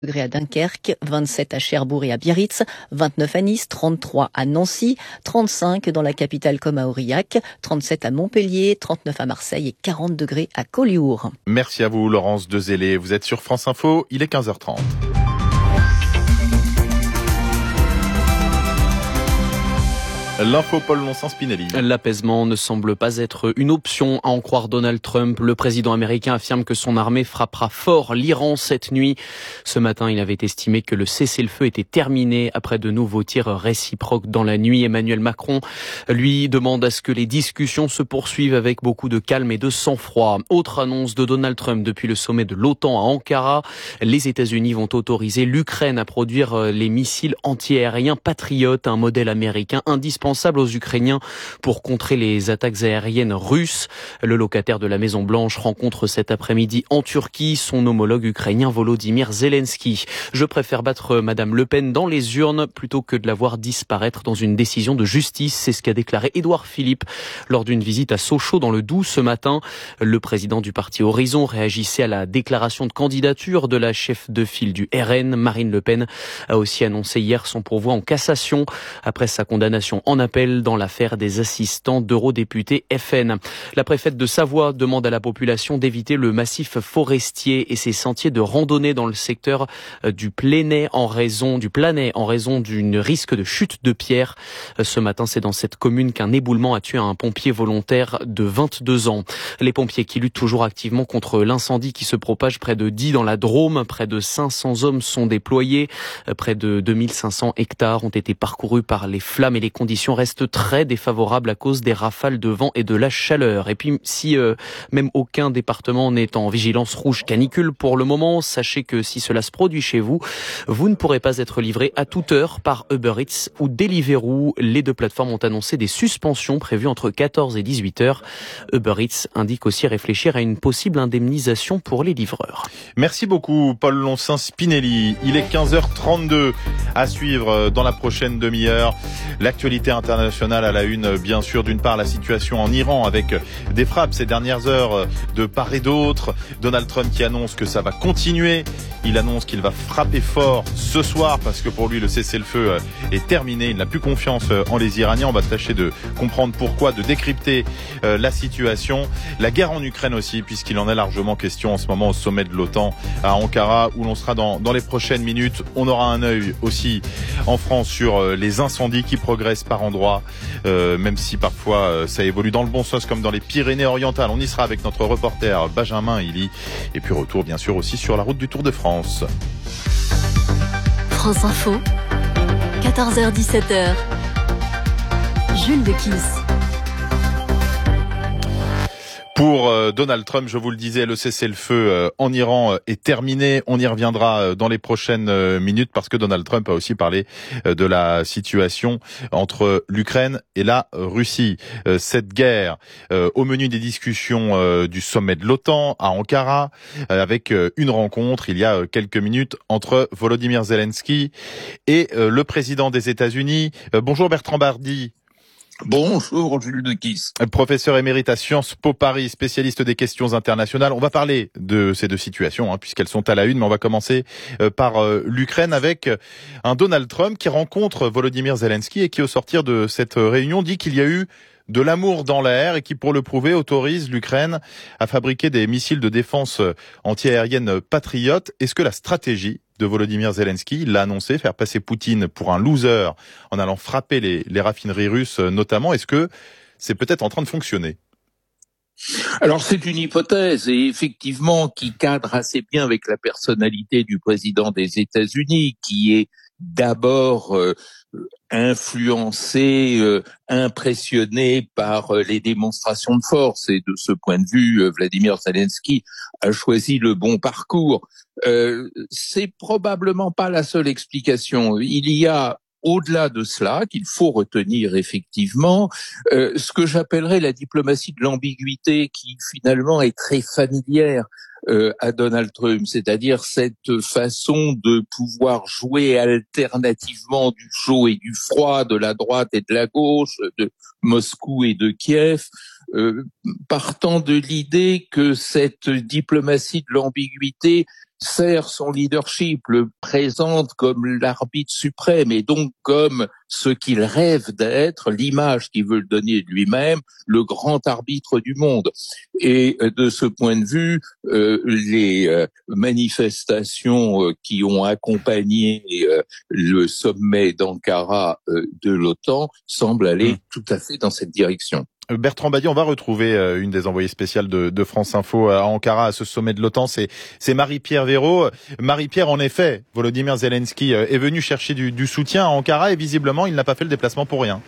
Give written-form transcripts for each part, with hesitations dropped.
Degrés à Dunkerque, 27 à Cherbourg et à Biarritz, 29 à Nice, 33 à Nancy, 35 dans la capitale comme à Aurillac, 37 à Montpellier, 39 à Marseille et 40 degrés à Collioure. Merci à vous Laurence Dezélé, vous êtes sur France Info, il est 15h30. L'info Paul Lonsin-Spinelli. L'apaisement ne semble pas être une option à en croire Donald Trump. Le président américain affirme que son armée frappera fort l'Iran cette nuit. Ce matin, il avait estimé que le cessez-le-feu était terminé après de nouveaux tirs réciproques dans la nuit. Emmanuel Macron, lui, demande à ce que les discussions se poursuivent avec beaucoup de calme et de sang-froid. Autre annonce de Donald Trump depuis le sommet de l'OTAN à Ankara. Les États-Unis vont autoriser l'Ukraine à produire les missiles anti-aériens Patriot, un modèle américain indispensable aux Ukrainiens pour contrer les attaques aériennes russes. Le locataire de la Maison-Blanche rencontre cet après-midi en Turquie son homologue ukrainien Volodymyr Zelensky. Je préfère battre Madame Le Pen dans les urnes plutôt que de la voir disparaître dans une décision de justice. C'est ce qu'a déclaré Édouard Philippe lors d'une visite à Sochaux dans le Doubs ce matin. Le président du parti Horizon réagissait à la déclaration de candidature de la chef de file du RN. Marine Le Pen a aussi annoncé hier son pourvoi en cassation après sa condamnation en appel dans l'affaire des assistants d'eurodéputés FN. La préfète de Savoie demande à la population d'éviter le massif forestier et ses sentiers de randonnée dans le secteur du Planay en raison d'une risque de chute de pierre. Ce matin, c'est dans cette commune qu'un éboulement a tué un pompier volontaire de 22 ans. Les pompiers qui luttent toujours activement contre l'incendie qui se propage près de Die dans la Drôme. Près de 500 hommes sont déployés. Près de 2500 hectares ont été parcourus par les flammes et les conditions restent très défavorables à cause des rafales de vent et de la chaleur. Et puis, si même aucun département n'est en vigilance rouge canicule pour le moment, sachez que si cela se produit chez vous, vous ne pourrez pas être livré à toute heure par Uber Eats ou Deliveroo. Les deux plateformes ont annoncé des suspensions prévues entre 14 et 18 heures. Uber Eats indique aussi réfléchir à une possible indemnisation pour les livreurs. Merci beaucoup Paul Lonsin-Spinelli. Il est 15h32 à suivre dans la prochaine demi-heure. L'actualité internationale à la une, bien sûr, d'une part la situation en Iran avec des frappes ces dernières heures de part et d'autre. Donald Trump qui annonce que ça va continuer. Il annonce qu'il va frapper fort ce soir parce que pour lui le cessez-le-feu est terminé. Il n'a plus confiance en les Iraniens. On va tâcher de comprendre pourquoi, de décrypter la situation. La guerre en Ukraine aussi, puisqu'il en est largement question en ce moment au sommet de l'OTAN à Ankara où l'on sera dans les prochaines minutes. On aura un œil aussi en France sur les incendies qui progressent par endroits, même si parfois ça évolue dans le bon sens comme dans les Pyrénées-Orientales. On y sera avec notre reporter Benjamin Hilly. Et puis retour bien sûr aussi sur la route du Tour de France. France Info, 14h-17h, Jules Dekies. Pour Donald Trump, je vous le disais, le cessez-le-feu en Iran est terminé. On y reviendra dans les prochaines minutes parce que Donald Trump a aussi parlé de la situation entre l'Ukraine et la Russie. Cette guerre au menu des discussions du sommet de l'OTAN à Ankara avec une rencontre il y a quelques minutes entre Volodymyr Zelensky et le président des États-Unis. Bonjour Bertrand Bardy. Bonjour Jules Dekies. Professeur émérite à Sciences Po Paris, spécialiste des questions internationales. On va parler de ces deux situations puisqu'elles sont à la une, mais on va commencer par l'Ukraine avec un Donald Trump qui rencontre Volodymyr Zelensky et qui au sortir de cette réunion dit qu'il y a eu de l'amour dans l'air et qui pour le prouver autorise l'Ukraine à fabriquer des missiles de défense antiaérienne Patriot. Est-ce que la stratégie de Volodymyr Zelensky, il l'a annoncé, faire passer Poutine pour un loser en allant frapper les raffineries russes notamment, est-ce que c'est peut-être en train de fonctionner ? Alors c'est une hypothèse et effectivement qui cadre assez bien avec la personnalité du président des États-Unis qui est d'abord influencé, impressionné par les démonstrations de force et de ce point de vue, Vladimir Zelensky a choisi le bon parcours. C'est probablement pas la seule explication. Il y a au-delà de cela, qu'il faut retenir effectivement, ce que j'appellerais la diplomatie de l'ambiguïté qui finalement est très familière à Donald Trump, c'est-à-dire cette façon de pouvoir jouer alternativement du chaud et du froid, de la droite et de la gauche, de Moscou et de Kiev, partant de l'idée que cette diplomatie de l'ambiguïté sert son leadership, le présente comme l'arbitre suprême et donc comme ce qu'il rêve d'être, l'image qu'il veut donner de lui-même, le grand arbitre du monde. Et de ce point de vue, les manifestations qui ont accompagné le sommet d'Ankara de l'OTAN semblent aller tout à fait dans cette direction. Bertrand Badi, on va retrouver une des envoyées spéciales de France Info à Ankara, à ce sommet de l'OTAN, c'est Marie-Pierre Véraud. Marie-Pierre, en effet, Volodymyr Zelensky est venu chercher du soutien à Ankara et visiblement, il n'a pas fait le déplacement pour rien.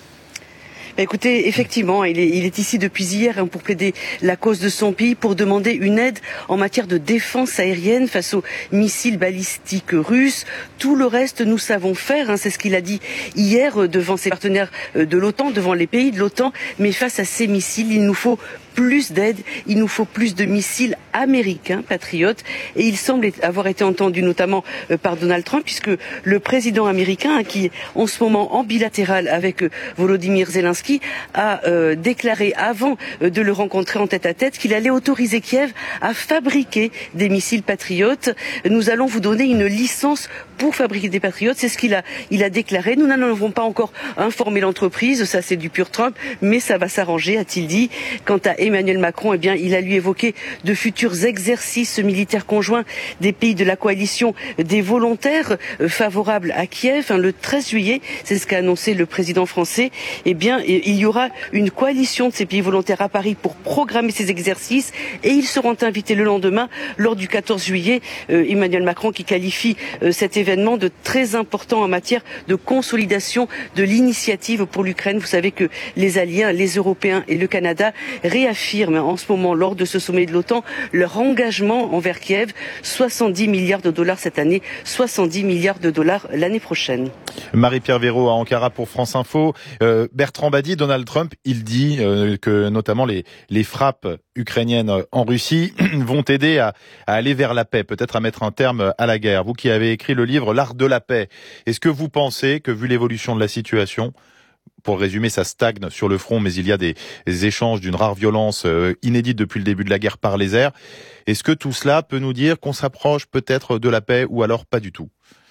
Écoutez, effectivement, il est ici depuis hier pour plaider la cause de son pays, pour demander une aide en matière de défense aérienne face aux missiles balistiques russes. Tout le reste, nous savons faire, c'est ce qu'il a dit hier devant ses partenaires de l'OTAN, devant les pays de l'OTAN. Mais face à ces missiles, il nous faut plus d'aide, il nous faut plus de missiles américains, patriotes, et il semble avoir été entendu notamment par Donald Trump, puisque le président américain, qui en ce moment en bilatéral avec Volodymyr Zelensky, a déclaré avant de le rencontrer en tête-à-tête qu'il allait autoriser Kiev à fabriquer des missiles patriotes. Nous allons vous donner une licence pour fabriquer des patriotes, c'est ce qu'il a déclaré. Nous n'en avons pas encore informé l'entreprise, ça c'est du pur Trump, mais ça va s'arranger, a-t-il dit. Quant à Emmanuel Macron, il a lui évoqué de futurs exercices militaires conjoints des pays de la coalition des volontaires favorables à Kiev. Le 13 juillet, c'est ce qu'a annoncé le président français. Il y aura une coalition de ces pays volontaires à Paris pour programmer ces exercices et ils seront invités le lendemain, lors du 14 juillet. Emmanuel Macron qui qualifie cet événement de très important en matière de consolidation de l'initiative pour l'Ukraine. Vous savez que les alliés, les Européens et le Canada réaffirment en ce moment, lors de ce sommet de l'OTAN, leur engagement envers Kiev. 70 milliards de dollars cette année, 70 milliards de dollars l'année prochaine. Marie-Pierre Véraud à Ankara pour France Info. Bertrand Badi, Donald Trump, il dit que notamment les frappes ukrainiennes en Russie vont aider à aller vers la paix, peut-être à mettre un terme à la guerre. Vous qui avez écrit le livre L'Art de la paix, est-ce que vous pensez que, vu l'évolution de la situation, pour résumer, ça stagne sur le front, mais il y a des échanges d'une rare violence inédite depuis le début de la guerre par les airs. Est-ce que tout cela peut nous dire qu'on s'approche peut-être de la paix ou alors pas du tout ?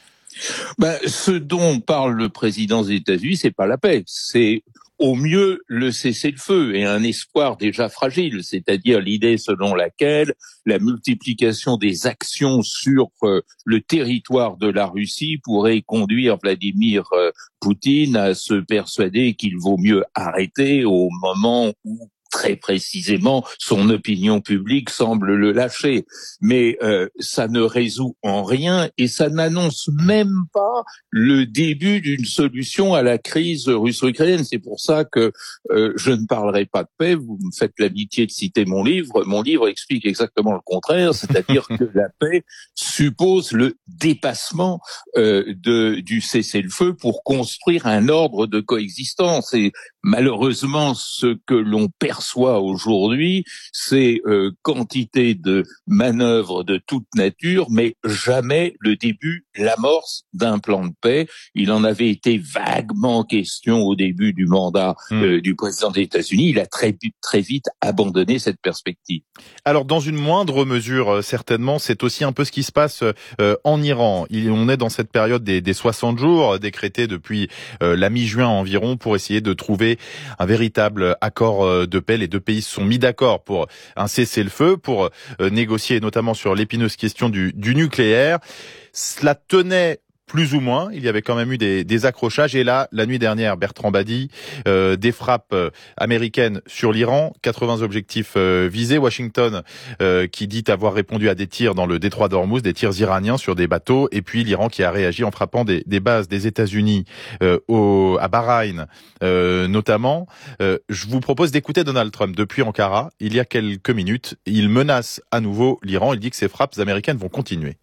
Ce dont parle le président des États-Unis, c'est pas la paix, c'est au mieux le cessez-le-feu et un espoir déjà fragile, c'est-à-dire l'idée selon laquelle la multiplication des actions sur le territoire de la Russie pourrait conduire Vladimir Poutine à se persuader qu'il vaut mieux arrêter au moment où très précisément, son opinion publique semble le lâcher. Mais ça ne résout en rien et ça n'annonce même pas le début d'une solution à la crise russo-ukrainienne. C'est pour ça que je ne parlerai pas de paix. Vous me faites l'amitié de citer mon livre. Mon livre explique exactement le contraire, c'est-à-dire que la paix suppose le dépassement du cessez-le-feu pour construire un ordre de coexistence. Et malheureusement, ce que l'on perçoit aujourd'hui, c'est quantité de manœuvres de toute nature, mais jamais le début, l'amorce d'un plan de paix. Il en avait été vaguement question au début du mandat du président des États-Unis. Il a très vite abandonné cette perspective. Alors, dans une moindre mesure, certainement, c'est aussi un peu ce qui se passe en Iran. On est dans cette période des 60 jours décrétés depuis la mi-juin environ pour essayer de trouver un véritable accord de paix. Les deux pays se sont mis d'accord pour un cessez-le-feu, pour négocier notamment sur l'épineuse question du nucléaire. Cela tenait plus ou moins, il y avait quand même eu des accrochages. Et là, la nuit dernière, Bertrand Badi, des frappes américaines sur l'Iran, 80 objectifs visés. Washington qui dit avoir répondu à des tirs dans le détroit d'Ormuz, des tirs iraniens sur des bateaux. Et puis l'Iran qui a réagi en frappant des bases des États-Unis à Bahreïn notamment. Je vous propose d'écouter Donald Trump depuis Ankara, il y a quelques minutes. Il menace à nouveau l'Iran. Il dit que ces frappes américaines vont continuer.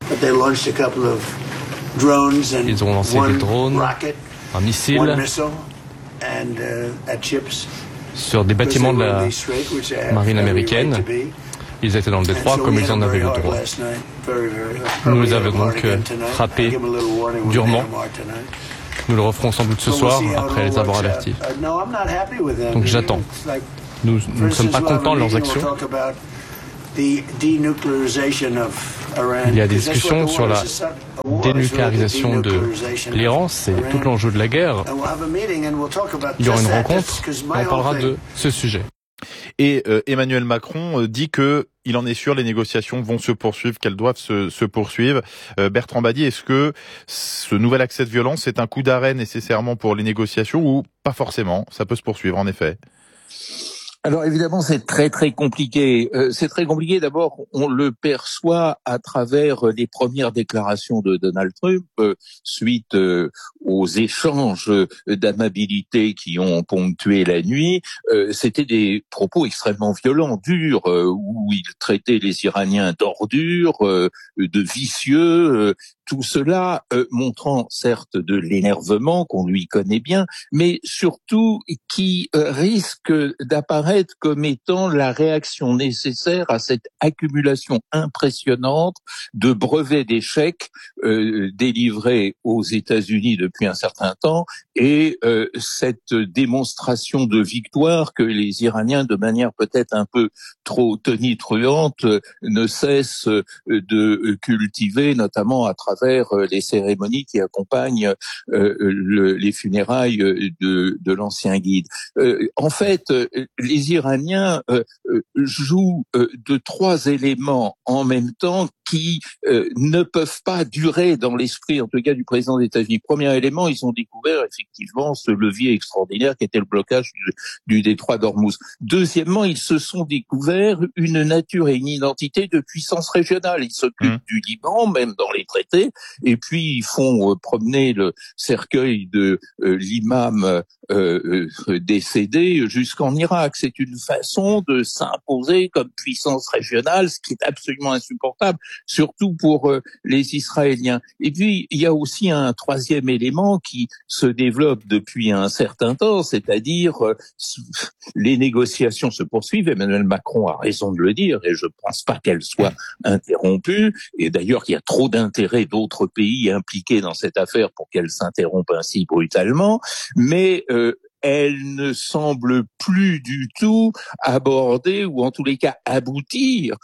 Ils ont lancé des drones, un missile sur des bâtiments de la marine américaine. Ils étaient dans le détroit comme ils en avaient le droit. Nous les avons donc frappés durement. Nous le referons sans doute ce soir après les avoir avertis. Donc j'attends. Nous ne sommes pas contents de leurs actions. Il y a des discussions sur la dénucléarisation de l'Iran, c'est tout l'enjeu de la guerre. Il y aura une rencontre et on parlera de ce sujet. Et Emmanuel Macron dit que il en est sûr, les négociations vont se poursuivre, qu'elles doivent se poursuivre. Bertrand Badi, est-ce que ce nouvel accès de violence est un coup d'arrêt nécessairement pour les négociations ou pas forcément? Ça peut se poursuivre en effet. Alors évidemment, c'est très très compliqué. C'est très compliqué. D'abord, on le perçoit à travers les premières déclarations de Donald Trump suite aux échanges d'amabilité qui ont ponctué la nuit. C'était des propos extrêmement violents, durs, où il traitait les Iraniens d'ordures, de vicieux. Tout cela montrant certes de l'énervement qu'on lui connaît bien, mais surtout qui risque d'apparaître comme étant la réaction nécessaire à cette accumulation impressionnante de brevets d'échecs délivrés aux États-Unis depuis un certain temps et cette démonstration de victoire que les Iraniens, de manière peut-être un peu trop tonitruante, ne cessent de cultiver, notamment à travers les cérémonies qui accompagnent les funérailles de l'ancien guide. En fait, les Iraniens jouent de trois éléments en même temps qui ne peuvent pas durer dans l'esprit, en tout cas, du président des États-Unis. Premier élément, ils ont découvert effectivement ce levier extraordinaire qui était le blocage du détroit d'Ormuz. Deuxièmement, ils se sont découverts une nature et une identité de puissance régionale. Ils s'occupent du Liban, même dans les traités, et puis ils font promener le cercueil de l'imam décédé jusqu'en Irak. C'est une façon de s'imposer comme puissance régionale, ce qui est absolument insupportable, surtout pour les Israéliens. Et puis, il y a aussi un troisième élément qui se développe depuis un certain temps, c'est-à-dire les négociations se poursuivent. Emmanuel Macron a raison de le dire, et je ne pense pas qu'elles soient interrompues. Et d'ailleurs, il y a trop d'intérêts d'autres pays impliqués dans cette affaire pour qu'elles s'interrompent ainsi brutalement. Mais elle ne semble plus du tout aborder, ou en tous les cas aboutir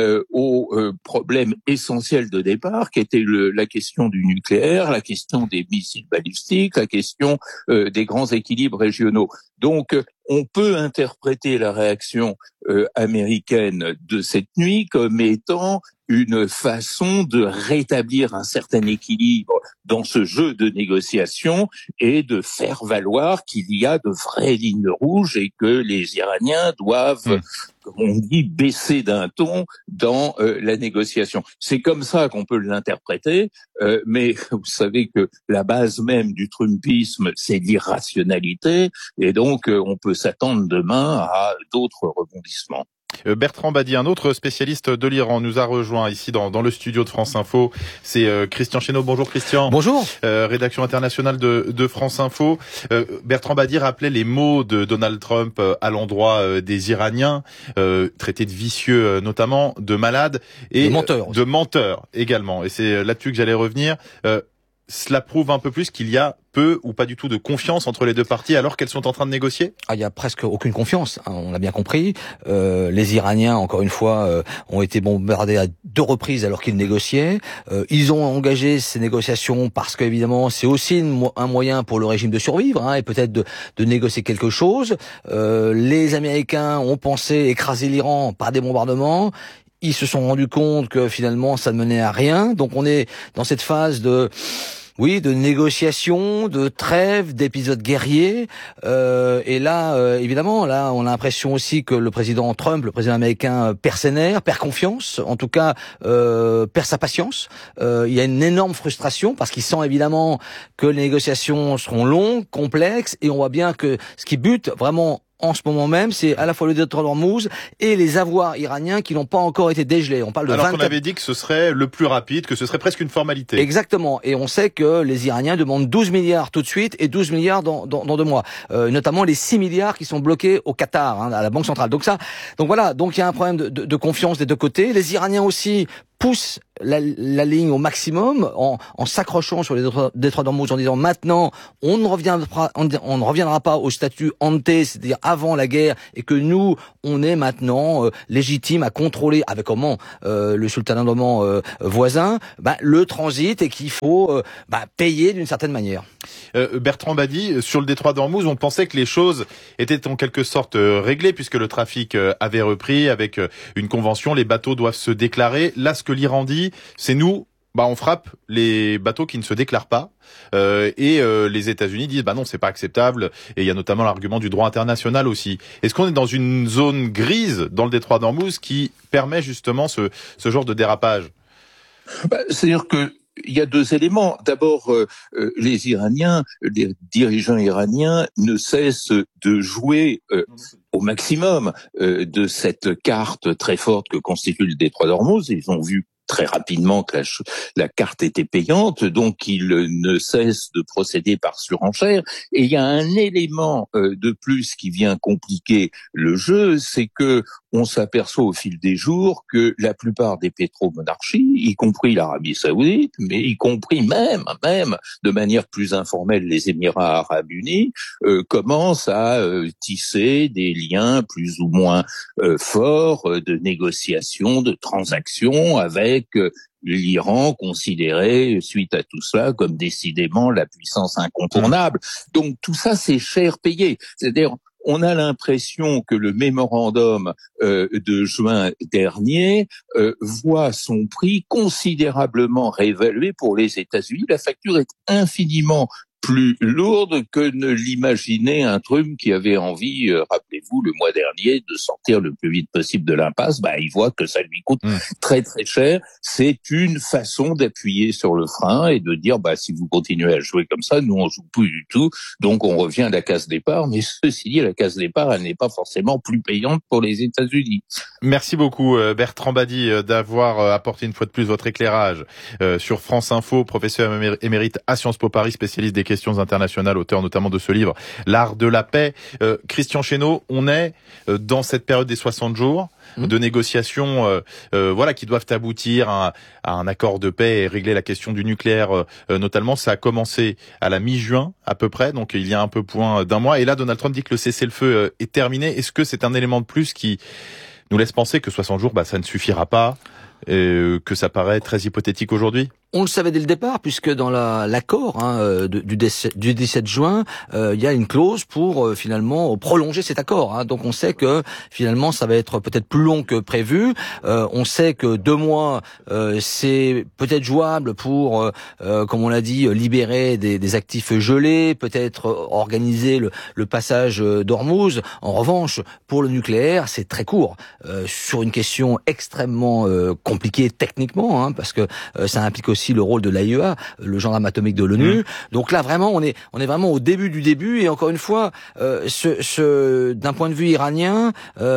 au problème essentiel de départ, qui était la question du nucléaire, la question des missiles balistiques, la question des grands équilibres régionaux. Donc, on peut interpréter la réaction américaine de cette nuit comme étant une façon de rétablir un certain équilibre dans ce jeu de négociation et de faire valoir qu'il y a de vraies lignes rouges et que les Iraniens doivent, comme on dit, baisser d'un ton dans la négociation. C'est comme ça qu'on peut l'interpréter, mais vous savez que la base même du trumpisme, c'est l'irrationalité, et donc on peut s'attendre demain à d'autres rebondissements. Bertrand Badi, un autre spécialiste de l'Iran, nous a rejoint ici dans le studio de France Info. C'est Christian Chesneau. Bonjour Christian. Bonjour. Rédaction internationale de France Info. Bertrand Badi rappelait les mots de Donald Trump à l'endroit des Iraniens, traités de vicieux notamment, de malades et de menteurs également. Et c'est là-dessus que j'allais revenir. Cela prouve un peu plus qu'il y a peu ou pas du tout de confiance entre les deux parties alors qu'elles sont en train de négocier? Il y a presque aucune confiance, hein, on l'a bien compris. Les Iraniens, encore une fois, ont été bombardés à 2 reprises alors qu'ils négociaient. Ils ont engagé ces négociations parce qu'évidemment, c'est aussi un moyen pour le régime de survivre, hein, et peut-être de négocier quelque chose. Les Américains ont pensé écraser l'Iran par des bombardements. Ils se sont rendus compte que finalement ça ne menait à rien. Donc on est dans cette phase de négociation, de trêve, d'épisodes guerriers. Et là, évidemment, là, on a l'impression aussi que le président Trump, le président américain, perd ses nerfs, perd confiance, en tout cas, perd sa patience. Il y a une énorme frustration parce qu'il sent évidemment que les négociations seront longues, complexes, et on voit bien que ce qui bute vraiment en ce moment même, c'est à la fois le détroit d'Ormuz et les avoirs iraniens qui n'ont pas encore été dégelés. On parle de alors qu'on avait dit que ce serait le plus rapide, que ce serait presque une formalité. Exactement. Et on sait que les Iraniens demandent 12 milliards tout de suite et 12 milliards dans 2 mois. Notamment les 6 milliards qui sont bloqués au Qatar, hein, à la Banque centrale. Donc voilà. Donc il y a un problème de confiance des deux côtés. Les Iraniens aussi pousse la ligne au maximum en s'accrochant sur les détroits d'Ormuz en disant maintenant on ne reviendra pas au statut ante, c'est-à-dire avant la guerre, et que nous on est maintenant légitime à contrôler avec le sultanat d'Oman voisin le transit, et qu'il faut payer d'une certaine manière. Bertrand Badi, sur le détroit d'Ormuz, on pensait que les choses étaient en quelque sorte réglées puisque le trafic avait repris avec une convention, les bateaux doivent se déclarer. Là, ce que l'Iran dit, c'est nous, on frappe les bateaux qui ne se déclarent pas, et les États-Unis disent non, c'est pas acceptable, et il y a notamment l'argument du droit international aussi. Est-ce qu'on est dans une zone grise dans le détroit d'Ormuz qui permet justement ce genre de dérapage? C'est-à-dire que il y a deux éléments. D'abord, les Iraniens, les dirigeants iraniens ne cessent de jouer au maximum de cette carte très forte que constitue le détroit d'Ormuz. Ils ont vu très rapidement que la carte était payante, donc ils ne cessent de procéder par surenchère. Et il y a un élément de plus qui vient compliquer le jeu, c'est que on s'aperçoit au fil des jours que la plupart des pétromonarchies, y compris l'Arabie Saoudite, mais y compris même de manière plus informelle les Émirats Arabes Unis, commencent à tisser des liens plus ou moins forts de négociations, de transactions avec l'Iran, considéré suite à tout cela comme décidément la puissance incontournable. Donc tout ça, c'est cher payé. C'est-à-dire, on a l'impression que le mémorandum de juin dernier voit son prix considérablement réévalué pour les États-Unis. La facture est infiniment plus lourde que ne l'imaginait un Trump qui avait envie, rappelez-vous, le mois dernier, de sortir le plus vite possible de l'impasse. Il voit que ça lui coûte très très cher. C'est une façon d'appuyer sur le frein et de dire, si vous continuez à jouer comme ça, nous on joue plus du tout, donc on revient à la case départ. Mais ceci dit, la case départ, elle n'est pas forcément plus payante pour les États-Unis. Merci beaucoup Bertrand Badi d'avoir apporté une fois de plus votre éclairage sur France Info, professeur émérite à Sciences Po Paris, spécialiste des questions internationales, auteur notamment de ce livre L'art de la paix. Christian Chesneau, on est dans cette période des 60 jours de négociations qui doivent aboutir à un accord de paix et régler la question du nucléaire notamment. Ça a commencé à la mi-juin à peu près, donc il y a un peu moins d'un mois, et là Donald Trump dit que le cessez-le-feu est terminé. Est-ce que c'est un élément de plus qui nous laisse penser que 60 jours ça ne suffira pas, que ça paraît très hypothétique aujourd'hui? On le savait dès le départ, puisque dans l'accord du 17 juin, il y a une clause pour finalement prolonger cet accord. Donc on sait que finalement ça va être peut-être plus long que prévu. On sait que 2 mois, c'est peut-être jouable pour, comme on l'a dit, libérer des actifs gelés, peut-être organiser le passage d'Ormuz. En revanche, pour le nucléaire, c'est très court, sur une question extrêmement compliquée techniquement, parce que ça implique aussi le rôle de l'AIEA, le gendarme atomique de l'ONU. Donc là, vraiment, on est vraiment au début du début. Et encore une fois, d'un point de vue iranien,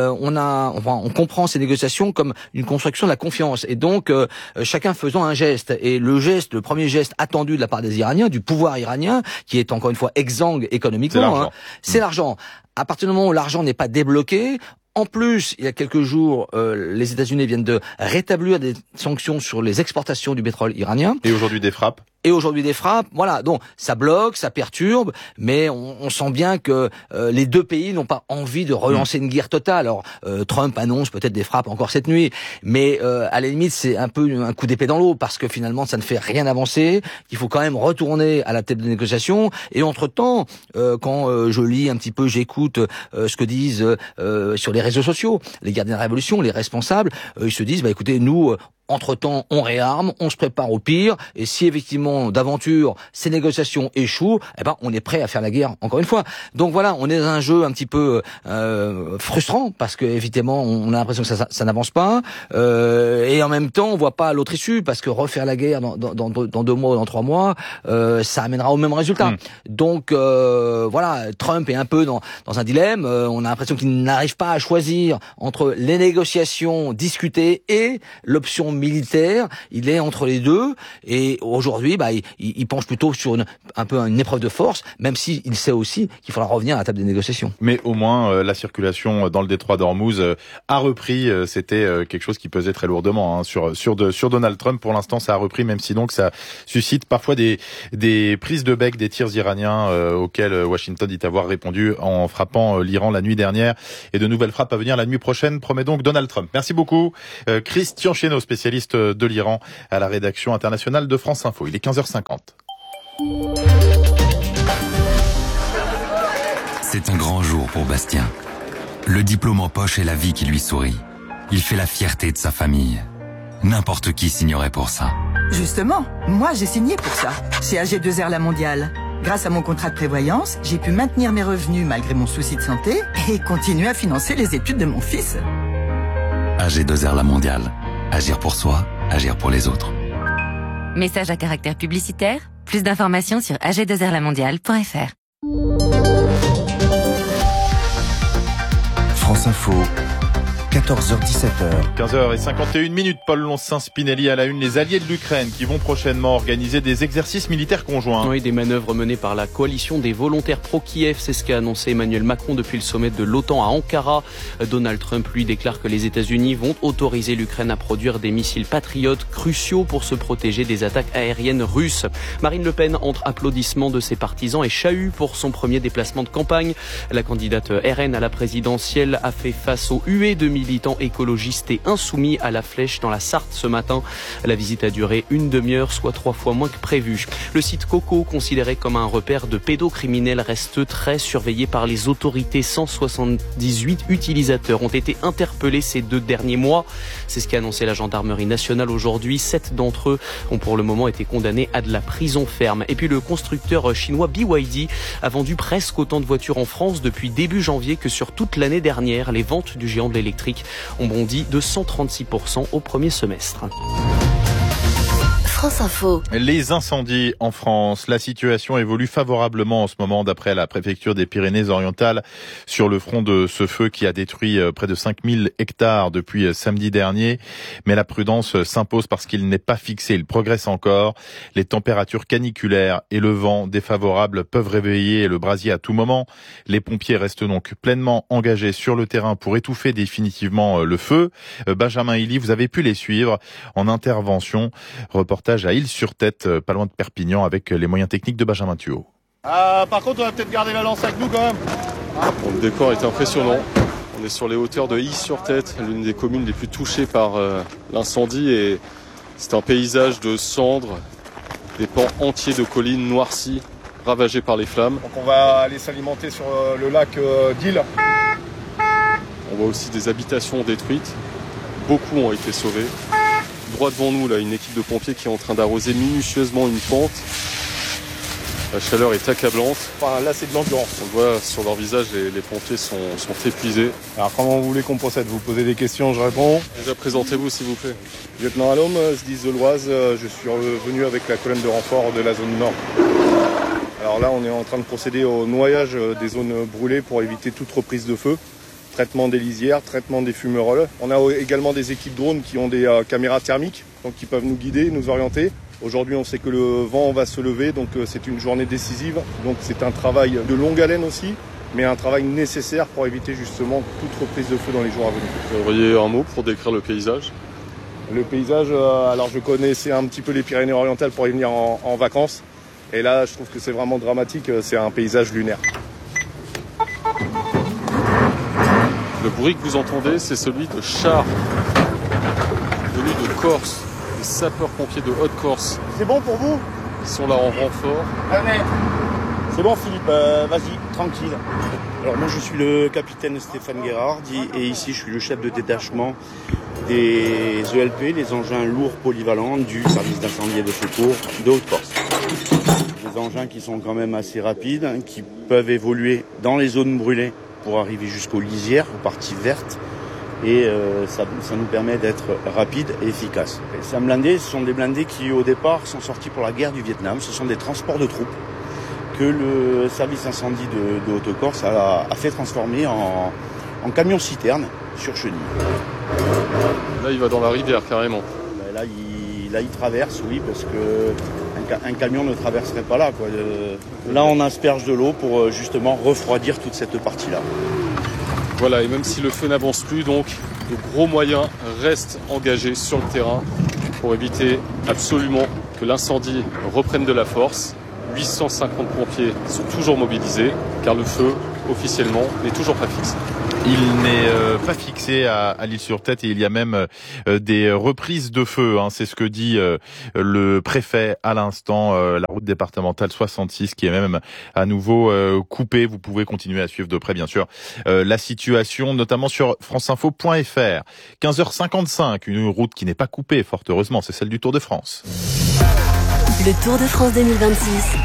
on comprend ces négociations comme une construction de la confiance. Et donc, chacun faisant un geste. Et le premier geste attendu de la part des Iraniens, du pouvoir iranien, qui est encore une fois exsangue économiquement, c'est l'argent. À partir du moment où l'argent n'est pas débloqué, en plus, il y a quelques jours, les États-Unis viennent de rétablir des sanctions sur les exportations du pétrole iranien. Et aujourd'hui des frappes. Voilà, donc ça bloque, ça perturbe, mais on sent bien que les deux pays n'ont pas envie de relancer une guerre totale. Alors Trump annonce peut-être des frappes encore cette nuit, mais à la limite c'est un peu un coup d'épée dans l'eau, parce que finalement ça ne fait rien avancer. Il faut quand même retourner à la table de négociation. Et entre-temps, quand je lis un petit peu, j'écoute ce que disent sur les réseaux sociaux les gardiens de la révolution, les responsables, ils se disent écoutez, nous entre-temps, on réarme, on se prépare au pire, et si effectivement, d'aventure, ces négociations échouent, on est prêt à faire la guerre, encore une fois. Donc voilà, on est dans un jeu un petit peu frustrant, parce que évidemment, on a l'impression que ça n'avance pas, et en même temps, on voit pas l'autre issue, parce que refaire la guerre dans 2 mois ou dans 3 mois, ça amènera au même résultat. Donc voilà, Trump est un peu dans un dilemme. On a l'impression qu'il n'arrive pas à choisir entre les négociations discutées et l'option militaire, il est entre les deux. Et aujourd'hui, il penche plutôt sur un peu une épreuve de force, même s'il sait aussi qu'il faudra revenir à la table des négociations. Mais au moins, la circulation dans le détroit d'Ormuz a repris. C'était quelque chose qui pesait très lourdement sur Donald Trump. Pour l'instant, ça a repris, même si donc ça suscite parfois des prises de bec, des tirs iraniens auxquels Washington dit avoir répondu en frappant l'Iran la nuit dernière. Et de nouvelles frappes à venir la nuit prochaine, promet donc Donald Trump. Merci beaucoup. Christian Chesneau, spécialiste de l'Iran à la rédaction internationale de France Info. Il est 15h50. C'est un grand jour pour Bastien. Le diplôme en poche et la vie qui lui sourit. Il fait la fierté de sa famille. N'importe qui signerait pour ça. Justement, moi j'ai signé pour ça, chez AG2R La Mondiale. Grâce à mon contrat de prévoyance, j'ai pu maintenir mes revenus malgré mon souci de santé et continuer à financer les études de mon fils. AG2R La Mondiale. Agir pour soi, agir pour les autres. Message à caractère publicitaire. Plus d'informations sur ag2rlamondiale.fr. France Info, 14h-17h. 15h51, Paul Loncin-Spinelli à la une. Les alliés de l'Ukraine qui vont prochainement organiser des exercices militaires conjoints. Oui, des manœuvres menées par la coalition des volontaires pro-Kiev. C'est ce qu'a annoncé Emmanuel Macron depuis le sommet de l'OTAN à Ankara. Donald Trump, lui, déclare que les États-Unis vont autoriser l'Ukraine à produire des missiles patriotes cruciaux pour se protéger des attaques aériennes russes. Marine Le Pen, entre applaudissements de ses partisans, et chahut pour son premier déplacement de campagne. La candidate RN à la présidentielle a fait face aux huées de militants écologistes et insoumis à la Flèche dans la Sarthe ce matin. La visite a duré une demi-heure, soit 3 fois moins que prévu. Le site Coco, considéré comme un repère de pédocriminels, reste très surveillé par les autorités. 178 utilisateurs ont été interpellés ces 2 derniers mois. C'est ce qu'a annoncé la gendarmerie nationale aujourd'hui. 7 d'entre eux ont pour le moment été condamnés à de la prison ferme. Et puis le constructeur chinois BYD a vendu presque autant de voitures en France depuis début janvier que sur toute l'année dernière. Les ventes du géant de l'électrique ont bondi de 136% au premier semestre. France Info. Les incendies en France, la situation évolue favorablement en ce moment d'après la préfecture des Pyrénées-Orientales sur le front de ce feu qui a détruit près de 5000 hectares depuis samedi dernier. Mais la prudence s'impose parce qu'il n'est pas fixé, il progresse encore. Les températures caniculaires et le vent défavorable peuvent réveiller le brasier à tout moment. Les pompiers restent donc pleinement engagés sur le terrain pour étouffer définitivement le feu. Benjamin Hilly, vous avez pu les suivre en intervention. Reportage à Île-sur-Tête, pas loin de Perpignan, avec les moyens techniques de Benjamin Thuot. Par contre, on va peut-être garder la lance avec nous quand même. Bon, le décor est impressionnant. On est sur les hauteurs de Île-sur-Tête, l'une des communes les plus touchées par l'incendie. Et c'est un paysage de cendres, des pans entiers de collines noircies, ravagées par les flammes. Donc on va aller s'alimenter sur le lac d'Île. On voit aussi des habitations détruites. Beaucoup ont été sauvés. Droit devant nous, là, une équipe de pompiers qui est en train d'arroser minutieusement une pente. La chaleur est accablante. Enfin, là, c'est de l'endurance. On voit sur leur visage, les pompiers sont épuisés. Alors, comment vous voulez qu'on procède? Vous posez des questions, je réponds. Déjà, présentez-vous, s'il vous plaît. Lieutenant Allôme, SDIS de l'Oise. Je suis revenu avec la colonne de renfort de la zone nord. Alors là, on est en train de procéder au noyage des zones brûlées pour éviter toute reprise de feu. Traitement des lisières, traitement des fumerolles. On a également des équipes drones qui ont des caméras thermiques, donc qui peuvent nous guider, nous orienter. Aujourd'hui, on sait que le vent va se lever, donc c'est une journée décisive. Donc c'est un travail de longue haleine aussi, mais un travail nécessaire pour éviter justement toute reprise de feu dans les jours à venir. Vous auriez un mot pour décrire le paysage? Le paysage, alors je connaissais un petit peu les Pyrénées-Orientales pour y venir en vacances. Et là, je trouve que c'est vraiment dramatique, c'est un paysage lunaire. Le bruit que vous entendez, c'est celui de chars venus de Corse, des sapeurs-pompiers de Haute-Corse. C'est bon pour vous? Ils sont là en renfort. Allez. C'est bon Philippe, vas-y, tranquille. Alors moi je suis le capitaine Stéphane Guérard et ici je suis le chef de détachement des ELP, les engins lourds polyvalents du service d'incendie et de secours de Haute-Corse. Des engins qui sont quand même assez rapides, qui peuvent évoluer dans les zones brûlées pour arriver jusqu'aux lisières, aux parties vertes. Et ça nous permet d'être rapide et efficace. Ces blindés, ce sont des blindés qui au départ sont sortis pour la guerre du Vietnam. Ce sont des transports de troupes que le service incendie de Haute-Corse a fait transformer en camion-citerne sur chenille. Là, il va dans la rivière carrément. là, il traverse, oui, parce que un camion ne traverserait pas là, quoi. Là, on asperge de l'eau pour justement refroidir toute cette partie-là. Voilà, et même si le feu n'avance plus, donc, de gros moyens restent engagés sur le terrain pour éviter absolument que l'incendie reprenne de la force. 850 pompiers sont toujours mobilisés, car le feu, officiellement, n'est toujours pas fixé. Il n'est pas fixé à l'Île-sur-Tête et il y a même des reprises de feu. C'est ce que dit le préfet à l'instant. La route départementale 66 qui est même à nouveau coupée. Vous pouvez continuer à suivre de près, bien sûr, la situation, notamment sur franceinfo.fr. 15h55, une route qui n'est pas coupée, fort heureusement, c'est celle du Tour de France. Le Tour de France 2026.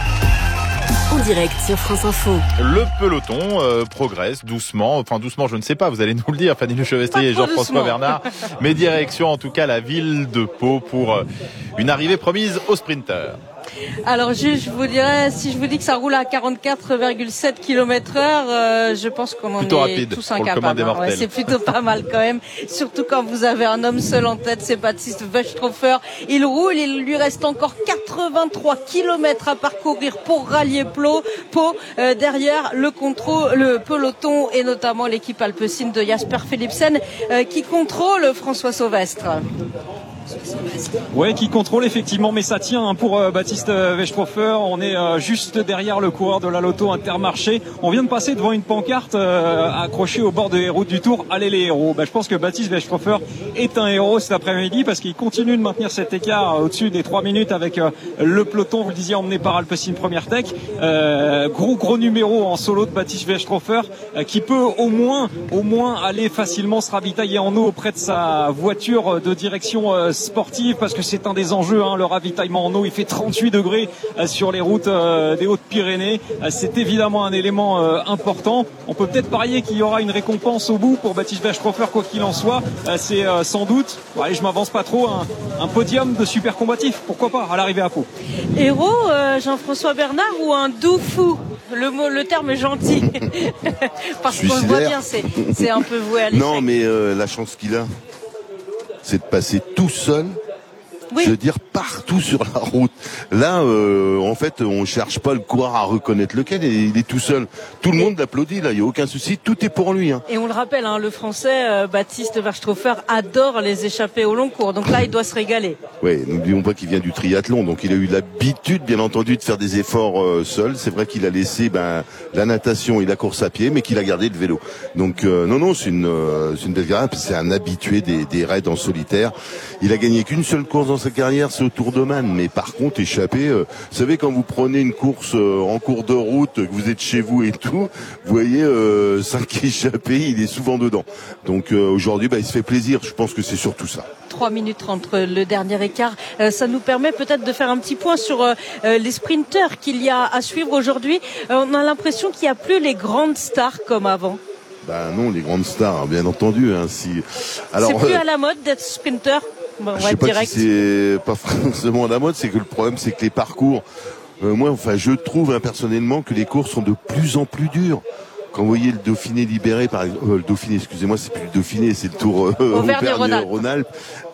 En direct sur France Info. Le peloton progresse doucement, enfin doucement je ne sais pas, vous allez nous le dire, Fanny Le Chevestier et Jean-François Bernard, mais direction en tout cas la ville de Pau pour une arrivée promise aux sprinteurs. Alors je vous dirais, si je vous dis que ça roule à 44,7 km/h, je pense qu'on en plutôt est rapide tous incapables. Ouais, c'est plutôt pas mal quand même, surtout quand vous avez un homme seul en tête, c'est Baptiste Westrhofer. Il roule, il lui reste encore 83 km à parcourir pour rallier Pau. Derrière le peloton et notamment l'équipe alpecin de Jasper Philipsen qui contrôle François Sauvestre. Ouais, qui contrôle effectivement, mais ça tient pour Baptiste Westrhofer. On est juste derrière le coureur de la Lotto Intermarché. On vient de passer devant une pancarte accrochée au bord des routes du Tour. Allez les héros. Je pense que Baptiste Westrhofer est un héros cet après-midi parce qu'il continue de maintenir cet écart au-dessus des 3 minutes avec le peloton, vous le disiez, emmené par Alpecin Première Tech. Gros numéro en solo de Baptiste Westrhofer qui peut au moins aller facilement se ravitailler en eau auprès de sa voiture de direction sportive, parce que c'est un des enjeux, le ravitaillement en eau. Il fait 38 degrés sur les routes des Hautes-Pyrénées. C'est évidemment un élément important. On peut peut-être parier qu'il y aura une récompense au bout pour Baptiste Westrhofer, quoi qu'il en soit. C'est sans doute, allez, je m'avance pas trop, un podium de super combatif, pourquoi pas, à l'arrivée à Pau. Héros, Jean-François Bernard, ou un doux fou? Le terme est gentil. Parce qu'on le voit bien, c'est un peu voué à l'échec. Non, mais la chance qu'il a, c'est de passer tout seul, oui. Je veux dire partout sur la route. Là, en fait, on cherche pas le coureur à reconnaître lequel, il est tout seul. Tout le monde l'applaudit, là, il n'y a aucun souci, tout est pour lui. Et on le rappelle, le Français Baptiste Westrhofer adore les échappées au long cours, donc là, il doit se régaler. Oui, n'oublions pas qu'il vient du triathlon, donc il a eu l'habitude, bien entendu, de faire des efforts seul. C'est vrai qu'il a laissé la natation et la course à pied, mais qu'il a gardé le vélo. Donc non, c'est une belle carrière, c'est un habitué des raids en solitaire. Il a gagné qu'une seule course dans sa carrière, c'est au Tour de Man, mais par contre échappé, vous savez, quand vous prenez une course en cours de route, que vous êtes chez vous et tout, vous voyez 5 échappés, il est souvent dedans. Donc aujourd'hui, il se fait plaisir, je pense que c'est surtout ça. 3 minutes entre le dernier écart, ça nous permet peut-être de faire un petit point sur les sprinteurs qu'il y a à suivre aujourd'hui. On a l'impression qu'il n'y a plus les grandes stars comme avant. Non, les grandes stars, bien entendu. Alors, c'est plus à la mode d'être sprinter. Je sais pas si c'est pas forcément à la mode, c'est que le problème, c'est que les parcours, je trouve personnellement que les courses sont de plus en plus dures. Quand vous voyez le Dauphiné libéré, par exemple, le Dauphiné, excusez-moi, c'est plus le Dauphiné, c'est le Tour Auvergne-Rhône-Alpes.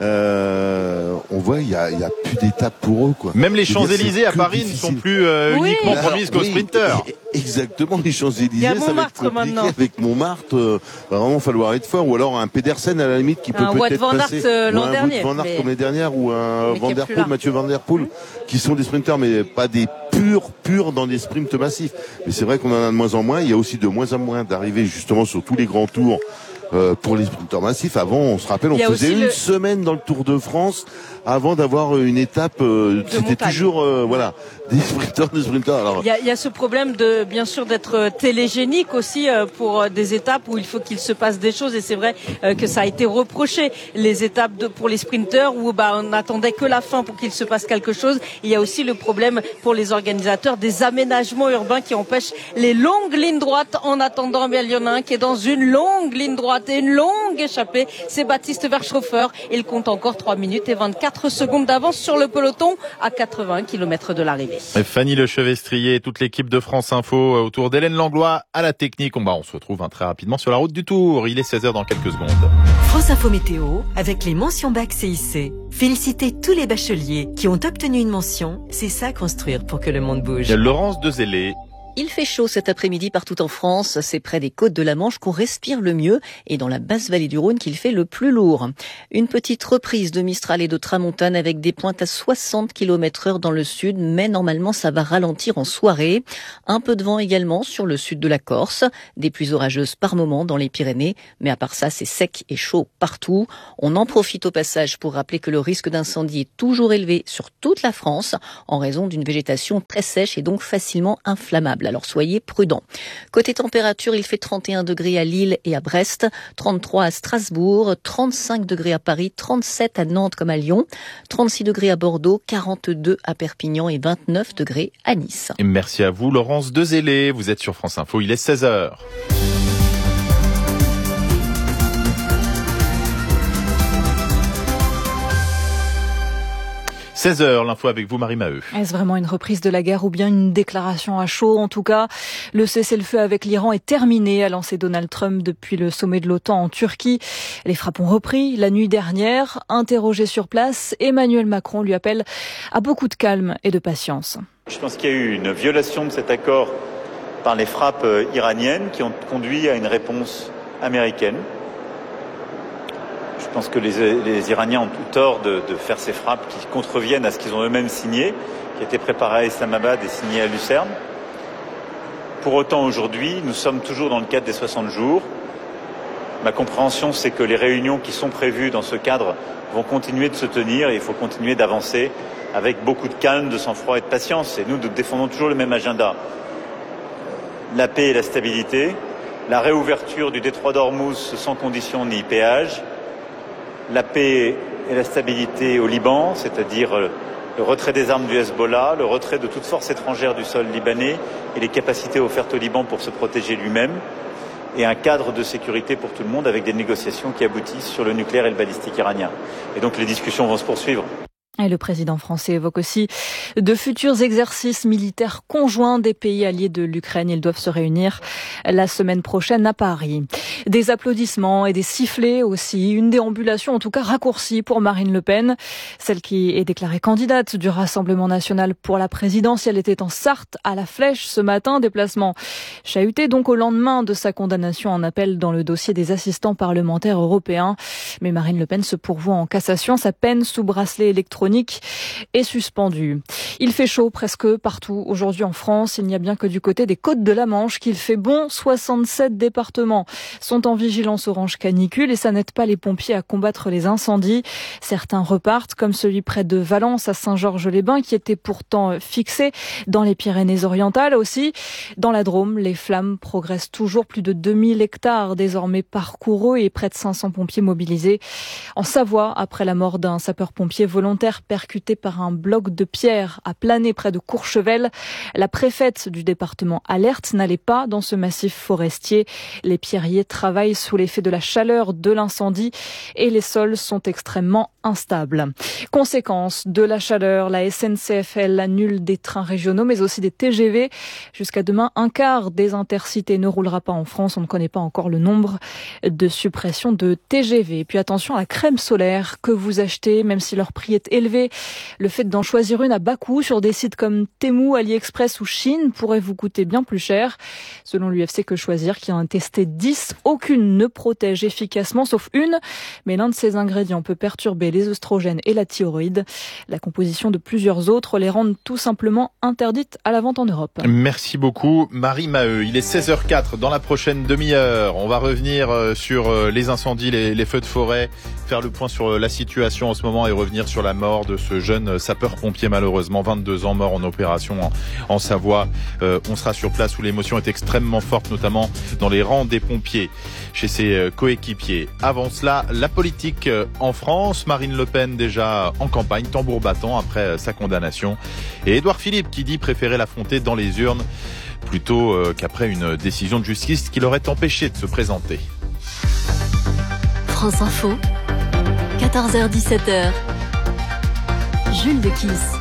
On voit, il y a plus d'étapes pour eux, quoi. Même les Champs-Élysées à Paris ne sont plus uniquement promises qu'aux sprinteurs. Exactement, les Champs-Élysées, ça va être compliqué maintenant. Avec Montmartre, va vraiment falloir être fort, ou alors un Pedersen à la limite qui peut peut-être passer, ou un Wout van Aert comme les dernières, ou un Van Der Poel, Mathieu Van Der Poel, qui sont des sprinteurs, mais pas des purs dans des sprints massifs. Mais c'est vrai qu'on en a de moins en moins. Il y a aussi de moins en moins d'arrivées justement sur tous les grands tours pour les sprinteurs massifs. Avant, on se rappelle, on faisait une semaine dans le Tour de France avant d'avoir une étape. C'était toujours des sprinteurs. Alors, il y a ce problème de, bien sûr, d'être télégénique aussi pour des étapes où il faut qu'il se passe des choses. Et c'est vrai que ça a été reproché, les étapes pour les sprinteurs où on n'attendait que la fin pour qu'il se passe quelque chose. Il y a aussi le problème pour les organisateurs des aménagements urbains qui empêchent les longues lignes droites en attendant. Il y en a un qui est dans une longue ligne droite raté une longue échappée. C'est Baptiste Verschhofer. Il compte encore 3 minutes et 24 secondes d'avance sur le peloton à 80 km de l'arrivée. Fanny Lechevestrier et toute l'équipe de France Info autour d'Hélène Langlois à la technique. On se retrouve très rapidement sur la route du Tour. Il est 16h dans quelques secondes. France Info Météo avec les mentions bac CIC. Félicitez tous les bacheliers qui ont obtenu une mention. C'est ça construire pour que le monde bouge. Laurence Dezellé. Il fait chaud cet après-midi partout en France. C'est près des côtes de la Manche qu'on respire le mieux et dans la basse vallée du Rhône qu'il fait le plus lourd. Une petite reprise de Mistral et de Tramontane avec des pointes à 60 km/h dans le sud, mais normalement ça va ralentir en soirée. Un peu de vent également sur le sud de la Corse, des pluies orageuses par moment dans les Pyrénées, mais à part ça c'est sec et chaud partout. On en profite au passage pour rappeler que le risque d'incendie est toujours élevé sur toute la France en raison d'une végétation très sèche et donc facilement inflammable. Alors soyez prudents. Côté température, il fait 31 degrés à Lille et à Brest, 33 à Strasbourg, 35 degrés à Paris, 37 à Nantes comme à Lyon, 36 degrés à Bordeaux, 42 à Perpignan et 29 degrés à Nice. Et merci à vous Laurence Dezellé. Vous êtes sur France Info, il est 16h. 16h, l'info avec vous, Marie Maheu. Est-ce vraiment une reprise de la guerre ou bien une déclaration à chaud? En tout cas, le cessez-le-feu avec l'Iran est terminé, a lancé Donald Trump depuis le sommet de l'OTAN en Turquie. Les frappes ont repris la nuit dernière. Interrogé sur place, Emmanuel Macron lui appelle à beaucoup de calme et de patience. Je pense qu'il y a eu une violation de cet accord par les frappes iraniennes qui ont conduit à une réponse américaine. Je pense que les Iraniens ont tout tort de faire ces frappes qui contreviennent à ce qu'ils ont eux-mêmes signé, qui a été préparé à Islamabad et signé à Lucerne. Pour autant, aujourd'hui, nous sommes toujours dans le cadre des 60 jours. Ma compréhension, c'est que les réunions qui sont prévues dans ce cadre vont continuer de se tenir et il faut continuer d'avancer avec beaucoup de calme, de sang-froid et de patience. Et nous défendons toujours le même agenda. La paix et la stabilité, la réouverture du détroit d'Ormuz sans condition ni péage, la paix et la stabilité au Liban, c'est-à-dire le retrait des armes du Hezbollah, le retrait de toute force étrangère du sol libanais et les capacités offertes au Liban pour se protéger lui-même, et un cadre de sécurité pour tout le monde avec des négociations qui aboutissent sur le nucléaire et le balistique iranien. Et donc les discussions vont se poursuivre. Et le président français évoque aussi de futurs exercices militaires conjoints des pays alliés de l'Ukraine. Ils doivent se réunir la semaine prochaine à Paris. Des applaudissements et des sifflets aussi. Une déambulation en tout cas raccourcie pour Marine Le Pen. Celle qui est déclarée candidate du Rassemblement national pour la présidentielle était en Sarthe à la Flèche ce matin. Déplacement chahuté donc au lendemain de sa condamnation en appel dans le dossier des assistants parlementaires européens. Mais Marine Le Pen se pourvoit en cassation. Sa peine sous bracelet électronique est suspendue. Il fait chaud presque partout aujourd'hui en France. Il n'y a bien que du côté des côtes de la Manche qu'il fait bon. 67 départements sont en vigilance orange canicule et ça n'aide pas les pompiers à combattre les incendies. Certains repartent, comme celui près de Valence à Saint-Georges-les-Bains qui était pourtant fixé dans les Pyrénées-Orientales aussi. Dans la Drôme, les flammes progressent toujours. Plus de 2000 hectares désormais parcourus et près de 500 pompiers mobilisés. En Savoie, après la mort d'un sapeur-pompier volontaire percuté par un bloc de pierre à Plané près de Courchevel. La préfète du département alerte, n'allait pas dans ce massif forestier. Les pierriers travaillent sous l'effet de la chaleur de l'incendie et les sols sont extrêmement instables. Conséquence de la chaleur, la SNCF annule des trains régionaux mais aussi des TGV. Jusqu'à demain, un quart des intercités ne roulera pas en France. On ne connaît pas encore le nombre de suppressions de TGV. Et puis attention à la crème solaire que vous achetez, même si leur prix est élevé. Le fait d'en choisir une à bas coût sur des sites comme Temu, AliExpress ou Chine pourrait vous coûter bien plus cher. Selon l'UFC Que Choisir, qui en a testé 10, aucune ne protège efficacement, sauf une. Mais l'un de ces ingrédients peut perturber les œstrogènes et la thyroïde. La composition de plusieurs autres les rendent tout simplement interdites à la vente en Europe. Merci beaucoup Marie Maheu. Il est 16h04 dans la prochaine demi-heure. On va revenir sur les incendies, les feux de forêt, faire le point sur la situation en ce moment et revenir sur la mort de ce jeune sapeur-pompier, malheureusement 22 ans, mort en opération en Savoie. On sera sur place où l'émotion est extrêmement forte, notamment dans les rangs des pompiers, chez ses coéquipiers. Avant cela, la politique en France. Marine Le Pen déjà en campagne, tambour battant après sa condamnation. Et Édouard Philippe qui dit préférer l'affronter dans les urnes plutôt qu'après une décision de justice qui l'aurait empêché de se présenter. France Info, 14h-17h, Jules de Kiss.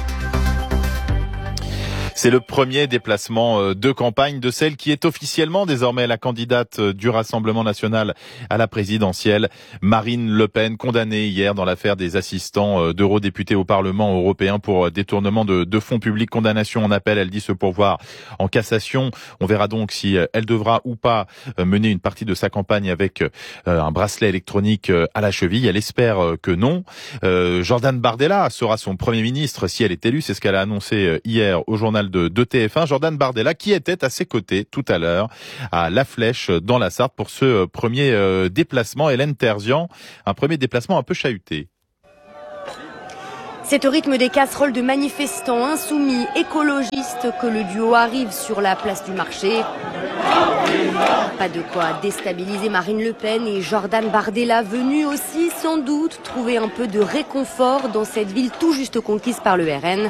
C'est le premier déplacement de campagne de celle qui est officiellement désormais la candidate du Rassemblement national à la présidentielle, Marine Le Pen, condamnée hier dans l'affaire des assistants d'eurodéputés au Parlement européen pour détournement de fonds publics. Condamnation en appel, elle dit se pourvoir en cassation. On verra donc si elle devra ou pas mener une partie de sa campagne avec un bracelet électronique à la cheville. Elle espère que non. Jordan Bardella sera son Premier ministre si elle est élue. C'est ce qu'elle a annoncé hier au journal de TF1, Jordan Bardella, qui était à ses côtés tout à l'heure à La Flèche dans la Sarthe pour ce premier déplacement. Hélène Terzian, un premier déplacement un peu chahuté. C'est au rythme des casseroles de manifestants insoumis, écologistes, que le duo arrive sur la place du marché. Pas de quoi déstabiliser Marine Le Pen et Jordan Bardella, venus aussi sans doute trouver un peu de réconfort dans cette ville tout juste conquise par le RN.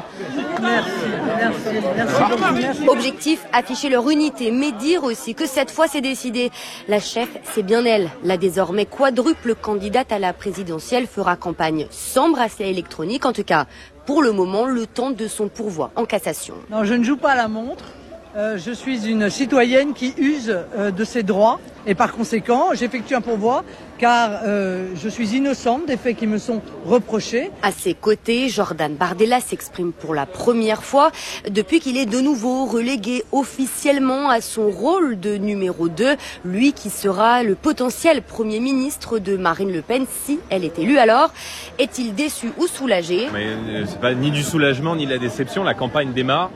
Merci. Objectif, afficher leur unité, mais dire aussi que cette fois c'est décidé. La chef, c'est bien elle. La désormais quadruple candidate à la présidentielle fera campagne sans bracelet électronique, en tout cas pour le moment, le temps de son pourvoi en cassation. Non, je ne joue pas à la montre. Je suis une citoyenne qui use de ses droits et par conséquent, j'effectue un pourvoi car je suis innocente des faits qui me sont reprochés. À ses côtés, Jordan Bardella s'exprime pour la première fois depuis qu'il est de nouveau relégué officiellement à son rôle de numéro 2, lui qui sera le potentiel Premier ministre de Marine Le Pen si elle est élue. Alors, est-il déçu ou soulagé? Mais c'est pas ni du soulagement ni de la déception, la campagne démarre.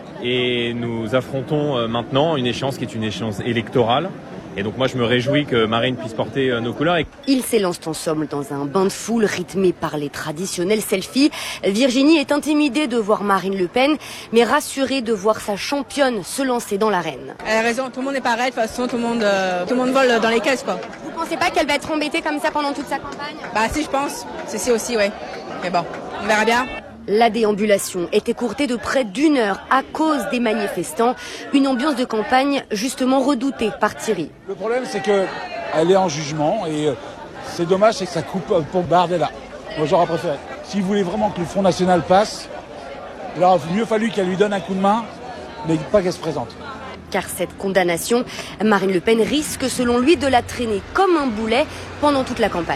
Et nous affrontons maintenant une échéance qui est une échéance électorale. Et donc moi je me réjouis que Marine puisse porter nos couleurs. Ils s'élancent en somme dans un bain de foule rythmé par les traditionnels selfies. Virginie est intimidée de voir Marine Le Pen, mais rassurée de voir sa championne se lancer dans l'arène. Elle a raison, tout le monde est pareil, de toute façon tout le monde vole dans les caisses quoi. Vous pensez pas qu'elle va être embêtée comme ça pendant toute sa campagne? Bah si, je pense, c'est aussi ouais. Mais bon, on verra bien. La déambulation est écourtée de près d'1 heure à cause des manifestants. Une ambiance de campagne justement redoutée par Thierry. Le problème, c'est qu'elle est en jugement et c'est dommage, c'est que ça coupe pour Bardella. Moi, j'aurais préféré. S'il voulait vraiment que le Front National passe, il aurait mieux fallu qu'elle lui donne un coup de main, mais pas qu'elle se présente. Car cette condamnation, Marine Le Pen risque selon lui de la traîner comme un boulet pendant toute la campagne.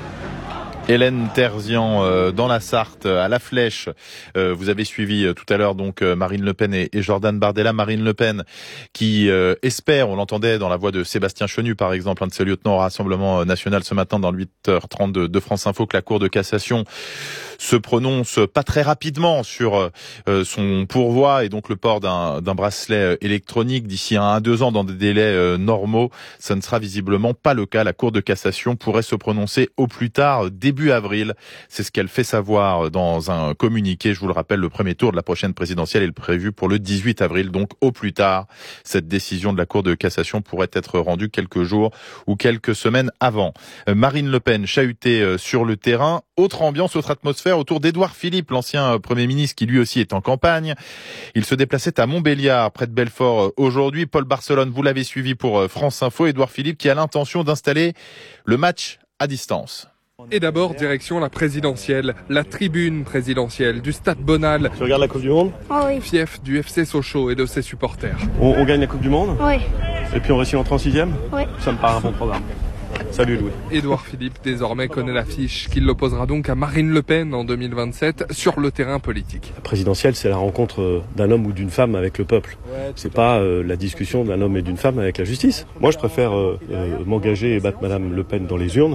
Hélène Terzian dans la Sarthe à La Flèche. Vous avez suivi tout à l'heure donc Marine Le Pen et Jordan Bardella. Marine Le Pen qui espère, on l'entendait dans la voix de Sébastien Chenu par exemple, un de ses lieutenants au Rassemblement national ce matin dans le 8h30 de France Info, que la Cour de cassation se prononce pas très rapidement sur son pourvoi et donc le port d'un bracelet électronique d'ici 1 à 2 ans dans des délais normaux. Ça ne sera visiblement pas le cas. La Cour de cassation pourrait se prononcer au plus tard début avril. C'est ce qu'elle fait savoir dans un communiqué. Je vous le rappelle, le premier tour de la prochaine présidentielle est prévu pour le 18 avril, donc au plus tard. Cette décision de la Cour de cassation pourrait être rendue quelques jours ou quelques semaines avant. Marine Le Pen chahutée sur le terrain. Autre ambiance, autre atmosphère autour d'Édouard Philippe, l'ancien Premier ministre qui lui aussi est en campagne. Il se déplaçait à Montbéliard, près de Belfort aujourd'hui. Paul Barcelone, vous l'avez suivi pour France Info. Édouard Philippe qui a l'intention d'installer le match à distance. Et d'abord, direction la présidentielle, la tribune présidentielle du Stade Bonal. Tu regardes la Coupe du Monde? Oh oui. Fief du FC Sochaux et de ses supporters. On gagne la Coupe du Monde? Oui. Et puis on réussit en 36e? Oui. Ça me paraît un bon programme. Salut Louis. Édouard Philippe désormais connaît l'affiche qui l'opposera donc à Marine Le Pen en 2027 sur le terrain politique. La présidentielle, c'est la rencontre d'un homme ou d'une femme avec le peuple. C'est pas la discussion d'un homme et d'une femme avec la justice. Moi, je préfère m'engager et battre Madame Le Pen dans les urnes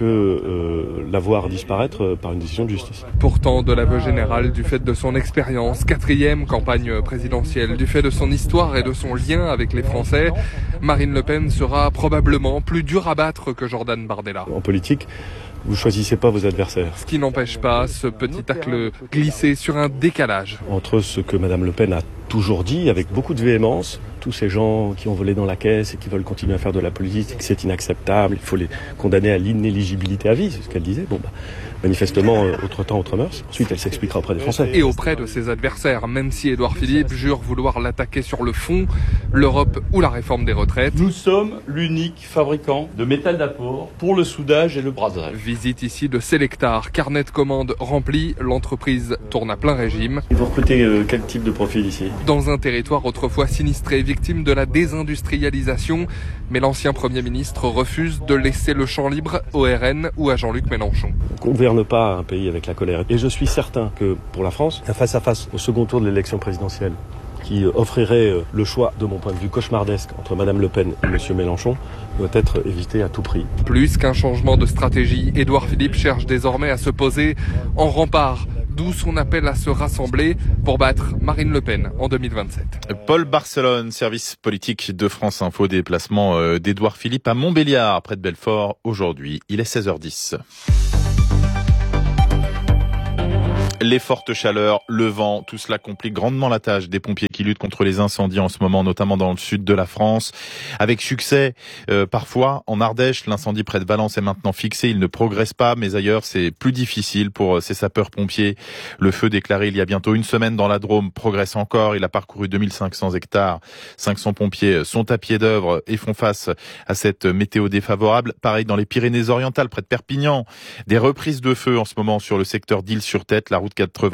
que la voir disparaître par une décision de justice. Pourtant, de l'aveu général, du fait de son expérience, 4e campagne présidentielle, du fait de son histoire et de son lien avec les Français, Marine Le Pen sera probablement plus dure à battre que Jordan Bardella. En politique, vous choisissez pas vos adversaires. Ce qui n'empêche pas ce petit tacle glissé sur un décalage. Entre ce que Madame Le Pen a toujours dit avec beaucoup de véhémence, tous ces gens qui ont volé dans la caisse et qui veulent continuer à faire de la politique, c'est inacceptable, il faut les condamner à l'inéligibilité à vie, c'est ce qu'elle disait. manifestement, autre temps, autre mœurs. Ensuite, elle s'expliquera auprès des Français. Et auprès de ses adversaires, même si Édouard Philippe jure vouloir l'attaquer sur le fond, l'Europe ou la réforme des retraites. Nous sommes l'unique fabricant de métal d'apport pour le soudage et le brasage. Visite ici de Selectar, carnet de commandes rempli, l'entreprise tourne à plein régime. Vous recrutez quel type de profil ici ? Dans un territoire autrefois sinistré, victime de la désindustrialisation, mais l'ancien Premier ministre refuse de laisser le champ libre au RN ou à Jean-Luc Mélenchon. On ne gouverne pas un pays avec la colère. Et je suis certain que pour la France, un face-à-face au second tour de l'élection présidentielle, qui offrirait le choix, de mon point de vue cauchemardesque, entre Madame Le Pen et Monsieur Mélenchon, doit être évité à tout prix. Plus qu'un changement de stratégie, Édouard Philippe cherche désormais à se poser en rempart, d'où son appel à se rassembler pour battre Marine Le Pen en 2027. Paul Barcelone, service politique de France Info, déplacement d'Édouard Philippe à Montbéliard, près de Belfort, aujourd'hui. Il est 16h10. Les fortes chaleurs, le vent, tout cela complique grandement la tâche des pompiers qui luttent contre les incendies en ce moment, notamment dans le sud de la France. Avec succès, parfois, en Ardèche, l'incendie près de Valence est maintenant fixé. Il ne progresse pas, mais ailleurs, c'est plus difficile pour ces sapeurs-pompiers. Le feu déclaré il y a bientôt une semaine dans la Drôme progresse encore. Il a parcouru 2500 hectares. 500 pompiers sont à pied d'œuvre et font face à cette météo défavorable. Pareil dans les Pyrénées-Orientales, près de Perpignan. Des reprises de feu en ce moment sur le secteur d'Île-sur-Tête. La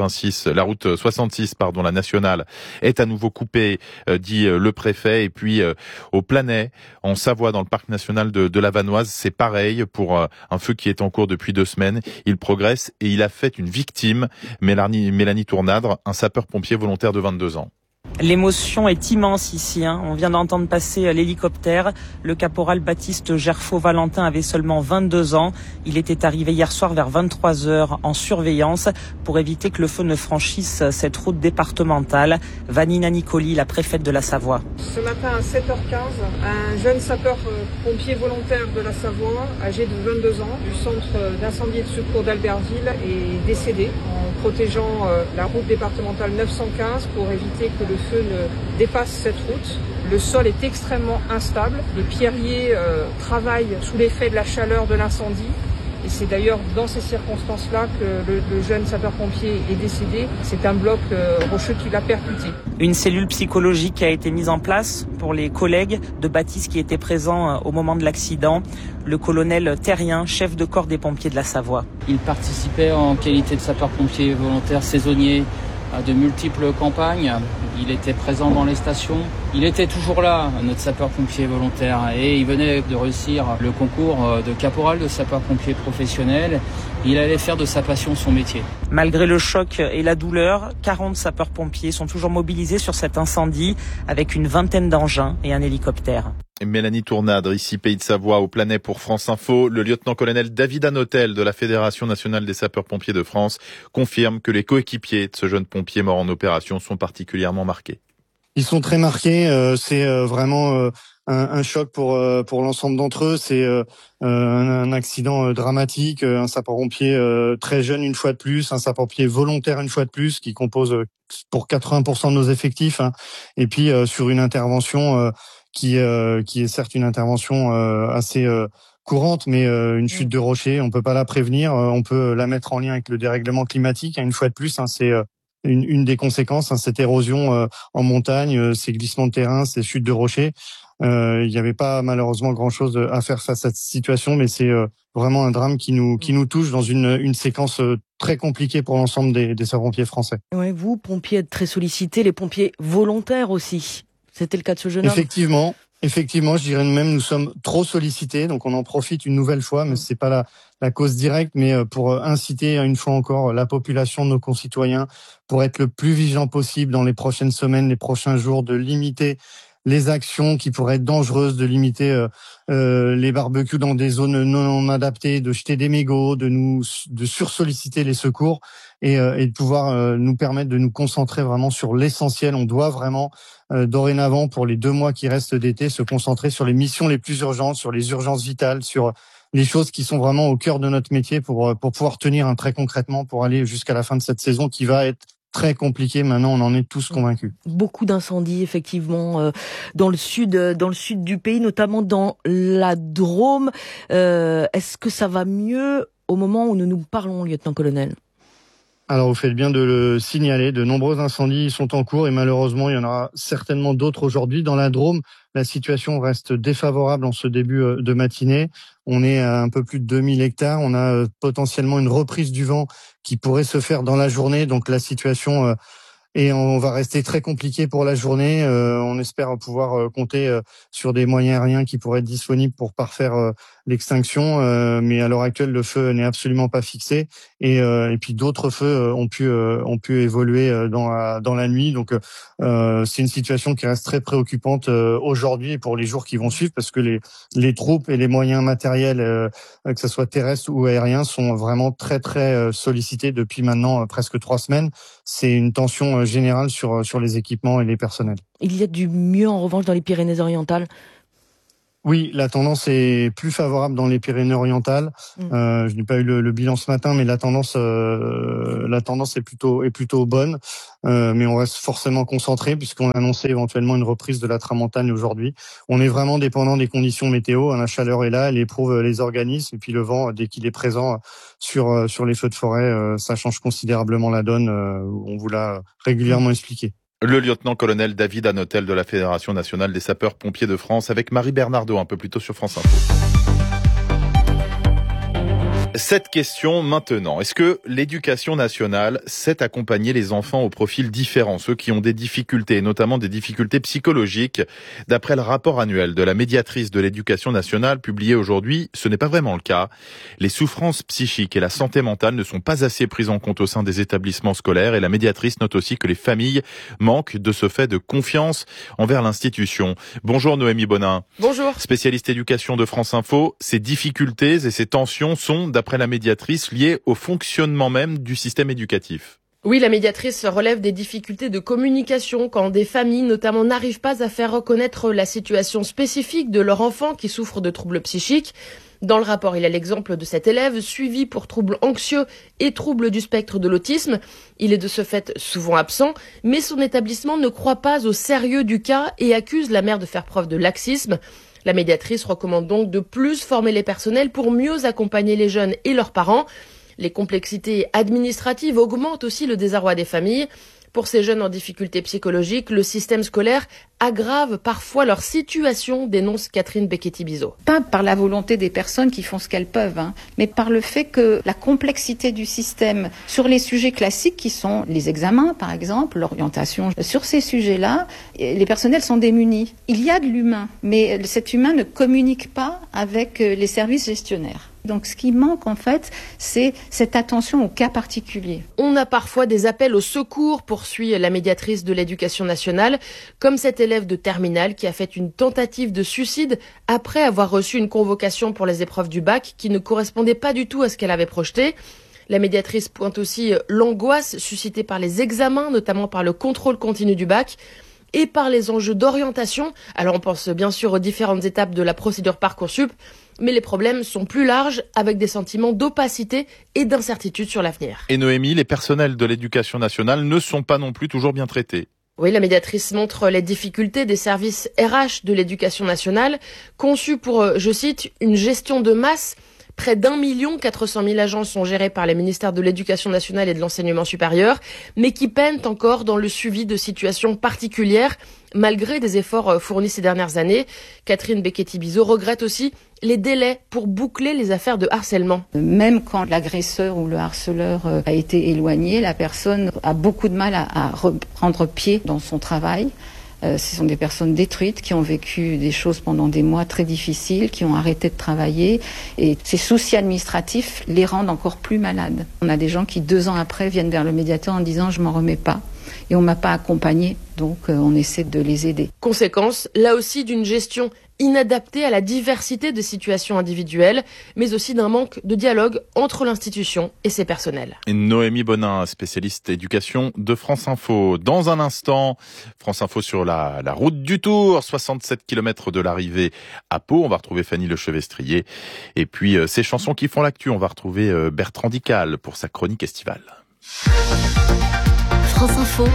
route 66, la nationale, est à nouveau coupée, dit le préfet. Et puis au Planay, en Savoie, dans le parc national de la Vanoise, c'est pareil pour un feu qui est en cours depuis 2 semaines. Il progresse et il a fait une victime, Mélanie Tournadre, un sapeur-pompier volontaire de 22 ans. L'émotion est immense ici. On vient d'entendre passer l'hélicoptère. Le caporal Baptiste Gerfaux-Valentin avait seulement 22 ans. Il était arrivé hier soir vers 23h en surveillance pour éviter que le feu ne franchisse cette route départementale. Vanina Nicoli, la préfète de la Savoie. Ce matin à 7h15, un jeune sapeur-pompier volontaire de la Savoie, âgé de 22 ans, du centre d'incendie et de secours d'Albertville, est décédé en protégeant la route départementale 915 pour éviter que le feu ne dépasse cette route. Le sol est extrêmement instable. Les pierriers travaillent sous l'effet de la chaleur de l'incendie. Et c'est d'ailleurs dans ces circonstances-là que le jeune sapeur-pompier est décédé. C'est un bloc rocheux qui l'a percuté. Une cellule psychologique a été mise en place pour les collègues de Baptiste qui étaient présents au moment de l'accident. Le colonel Terrien, chef de corps des pompiers de la Savoie. Il participait en qualité de sapeur-pompier volontaire saisonnier à de multiples campagnes. Il était présent dans les stations. Il était toujours là, notre sapeur-pompier volontaire, et il venait de réussir le concours de caporal de sapeur-pompier professionnel. Il allait faire de sa passion son métier. Malgré le choc et la douleur, 40 sapeurs-pompiers sont toujours mobilisés sur cet incendie avec une vingtaine d'engins et un hélicoptère. Mélanie Tournadre, ici Pays de Savoie, au Planay pour France Info. Le lieutenant-colonel David Hanotel de la Fédération nationale des sapeurs-pompiers de France confirme que les coéquipiers de ce jeune pompier mort en opération sont particulièrement marqués. Ils sont très marqués, c'est vraiment un choc pour l'ensemble d'entre eux. C'est un accident dramatique, un sapeur-pompier très jeune une fois de plus, un sapeur-pompier volontaire une fois de plus, qui compose pour 80% de nos effectifs, et puis sur une intervention qui est certes une intervention assez courante, mais une chute de rocher, on peut pas la prévenir, on peut la mettre en lien avec le dérèglement climatique, une fois de plus, c'est une des conséquences, cette érosion en montagne, ces glissements de terrain, ces chutes de rochers. Il n'y avait pas malheureusement grand-chose à faire face à cette situation, mais c'est vraiment un drame qui nous touche dans une séquence très compliquée pour l'ensemble des sapeurs-pompiers français. Ouais, vous, pompiers, êtes très sollicités, les pompiers volontaires aussi. C'était le cas de ce jeune homme. Effectivement, je dirais même nous sommes trop sollicités, donc on en profite une nouvelle fois, mais c'est pas la cause directe, mais pour inciter une fois encore la population, nos concitoyens, pour être le plus vigilant possible dans les prochaines semaines, les prochains jours, de limiter les actions qui pourraient être dangereuses, de limiter les barbecues dans des zones non adaptées, de jeter des mégots, de sursolliciter les secours et de pouvoir nous permettre de nous concentrer vraiment sur l'essentiel. On doit vraiment dorénavant, pour les 2 mois qui restent d'été, se concentrer sur les missions les plus urgentes, sur les urgences vitales, sur les choses qui sont vraiment au cœur de notre métier pour pouvoir tenir très concrètement pour aller jusqu'à la fin de cette saison qui va être très compliqué. Maintenant, on en est tous convaincus. Beaucoup d'incendies, effectivement, dans le sud du pays, notamment dans la Drôme. Est-ce que ça va mieux au moment où nous nous parlons, lieutenant-colonel? Alors vous faites bien de le signaler, de nombreux incendies sont en cours et malheureusement il y en aura certainement d'autres aujourd'hui. Dans la Drôme, la situation reste défavorable en ce début de matinée. On est à un peu plus de 2000 hectares, on a potentiellement une reprise du vent qui pourrait se faire dans la journée, donc la situation et on va rester très compliqué pour la journée. On espère pouvoir compter sur des moyens aériens qui pourraient être disponibles pour parfaire l'extinction. Mais à l'heure actuelle, le feu n'est absolument pas fixé. Et puis d'autres feux ont pu évoluer dans la nuit. Donc c'est une situation qui reste très préoccupante aujourd'hui et pour les jours qui vont suivre, parce que les troupes et les moyens matériels, que ce soit terrestres ou aériens, sont vraiment très très sollicités depuis maintenant presque 3 semaines. C'est une tension générale sur les équipements et les personnels. Il y a du mieux en revanche dans les Pyrénées-Orientales? Oui, la tendance est plus favorable dans les Pyrénées-Orientales. Je n'ai pas eu le bilan ce matin, mais la tendance est plutôt bonne. Mais on reste forcément concentré puisqu'on a annoncé éventuellement une reprise de la tramontane aujourd'hui. On est vraiment dépendant des conditions météo. La chaleur est là, elle éprouve les organismes, et puis le vent, dès qu'il est présent sur les feux de forêt, ça change considérablement la donne. On vous l'a régulièrement expliqué. Le lieutenant-colonel David Hanotel de la Fédération nationale des sapeurs-pompiers de France avec Marie Bernardo un peu plus tôt sur France Info. Cette question maintenant, est-ce que l'éducation nationale sait accompagner les enfants au profil différent, ceux qui ont des difficultés, notamment des difficultés psychologiques? D'après le rapport annuel de la médiatrice de l'éducation nationale publié aujourd'hui, ce n'est pas vraiment le cas. Les souffrances psychiques et la santé mentale ne sont pas assez prises en compte au sein des établissements scolaires et la médiatrice note aussi que les familles manquent de ce fait de confiance envers l'institution. Bonjour Noémie Bonin. Bonjour. Spécialiste éducation de France Info, ces difficultés et ces tensions sont, d'après la médiatrice, liées au fonctionnement même du système éducatif. Oui, la médiatrice relève des difficultés de communication quand des familles notamment n'arrivent pas à faire reconnaître la situation spécifique de leur enfant qui souffre de troubles psychiques. Dans le rapport, il y a l'exemple de cet élève suivi pour troubles anxieux et troubles du spectre de l'autisme. Il est de ce fait souvent absent, mais son établissement ne croit pas au sérieux du cas et accuse la mère de faire preuve de laxisme. La médiatrice recommande donc de plus former les personnels pour mieux accompagner les jeunes et leurs parents. Les complexités administratives augmentent aussi le désarroi des familles. Pour ces jeunes en difficulté psychologique, le système scolaire aggrave parfois leur situation, dénonce Catherine Becchetti-Bizot. Pas par la volonté des personnes qui font ce qu'elles peuvent, mais par le fait que la complexité du système sur les sujets classiques qui sont les examens, par exemple, l'orientation, sur ces sujets-là, les personnels sont démunis. Il y a de l'humain, mais cet humain ne communique pas avec les services gestionnaires. Donc ce qui manque en fait, c'est cette attention au cas particulier. On a parfois des appels au secours, poursuit la médiatrice de l'éducation nationale, comme cet élève de terminale qui a fait une tentative de suicide après avoir reçu une convocation pour les épreuves du bac qui ne correspondait pas du tout à ce qu'elle avait projeté. La médiatrice pointe aussi l'angoisse suscitée par les examens, notamment par le contrôle continu du bac, et par les enjeux d'orientation. Alors on pense bien sûr aux différentes étapes de la procédure Parcoursup, mais les problèmes sont plus larges, avec des sentiments d'opacité et d'incertitude sur l'avenir. Et Noémie, les personnels de l'éducation nationale ne sont pas non plus toujours bien traités. Oui, la médiatrice montre les difficultés des services RH de l'éducation nationale, conçus pour, je cite, une gestion de masse. Près d'1 400 000 agents sont gérés par les ministères de l'Éducation nationale et de l'Enseignement supérieur, mais qui peinent encore dans le suivi de situations particulières, malgré des efforts fournis ces dernières années. Catherine Becchetti-Bizot regrette aussi les délais pour boucler les affaires de harcèlement. Même quand l'agresseur ou le harceleur a été éloigné, la personne a beaucoup de mal à reprendre pied dans son travail. Ce sont des personnes détruites qui ont vécu des choses pendant des mois très difficiles, qui ont arrêté de travailler. Et ces soucis administratifs les rendent encore plus malades. On a des gens qui, 2 ans après, viennent vers le médiateur en disant « je m'en remets pas ». Et on m'a pas accompagné, donc on essaie de les aider. Conséquence, là aussi, d'une gestion inadaptée à la diversité des situations individuelles, mais aussi d'un manque de dialogue entre l'institution et ses personnels. Et Noémie Bonin, spécialiste éducation de France Info. Dans un instant, France Info sur la route du Tour, 67 km de l'arrivée à Pau. On va retrouver Fanny Lechevestrier. Et puis, ces chansons qui font l'actu, on va retrouver Bertrand Dical pour sa chronique estivale. France Info,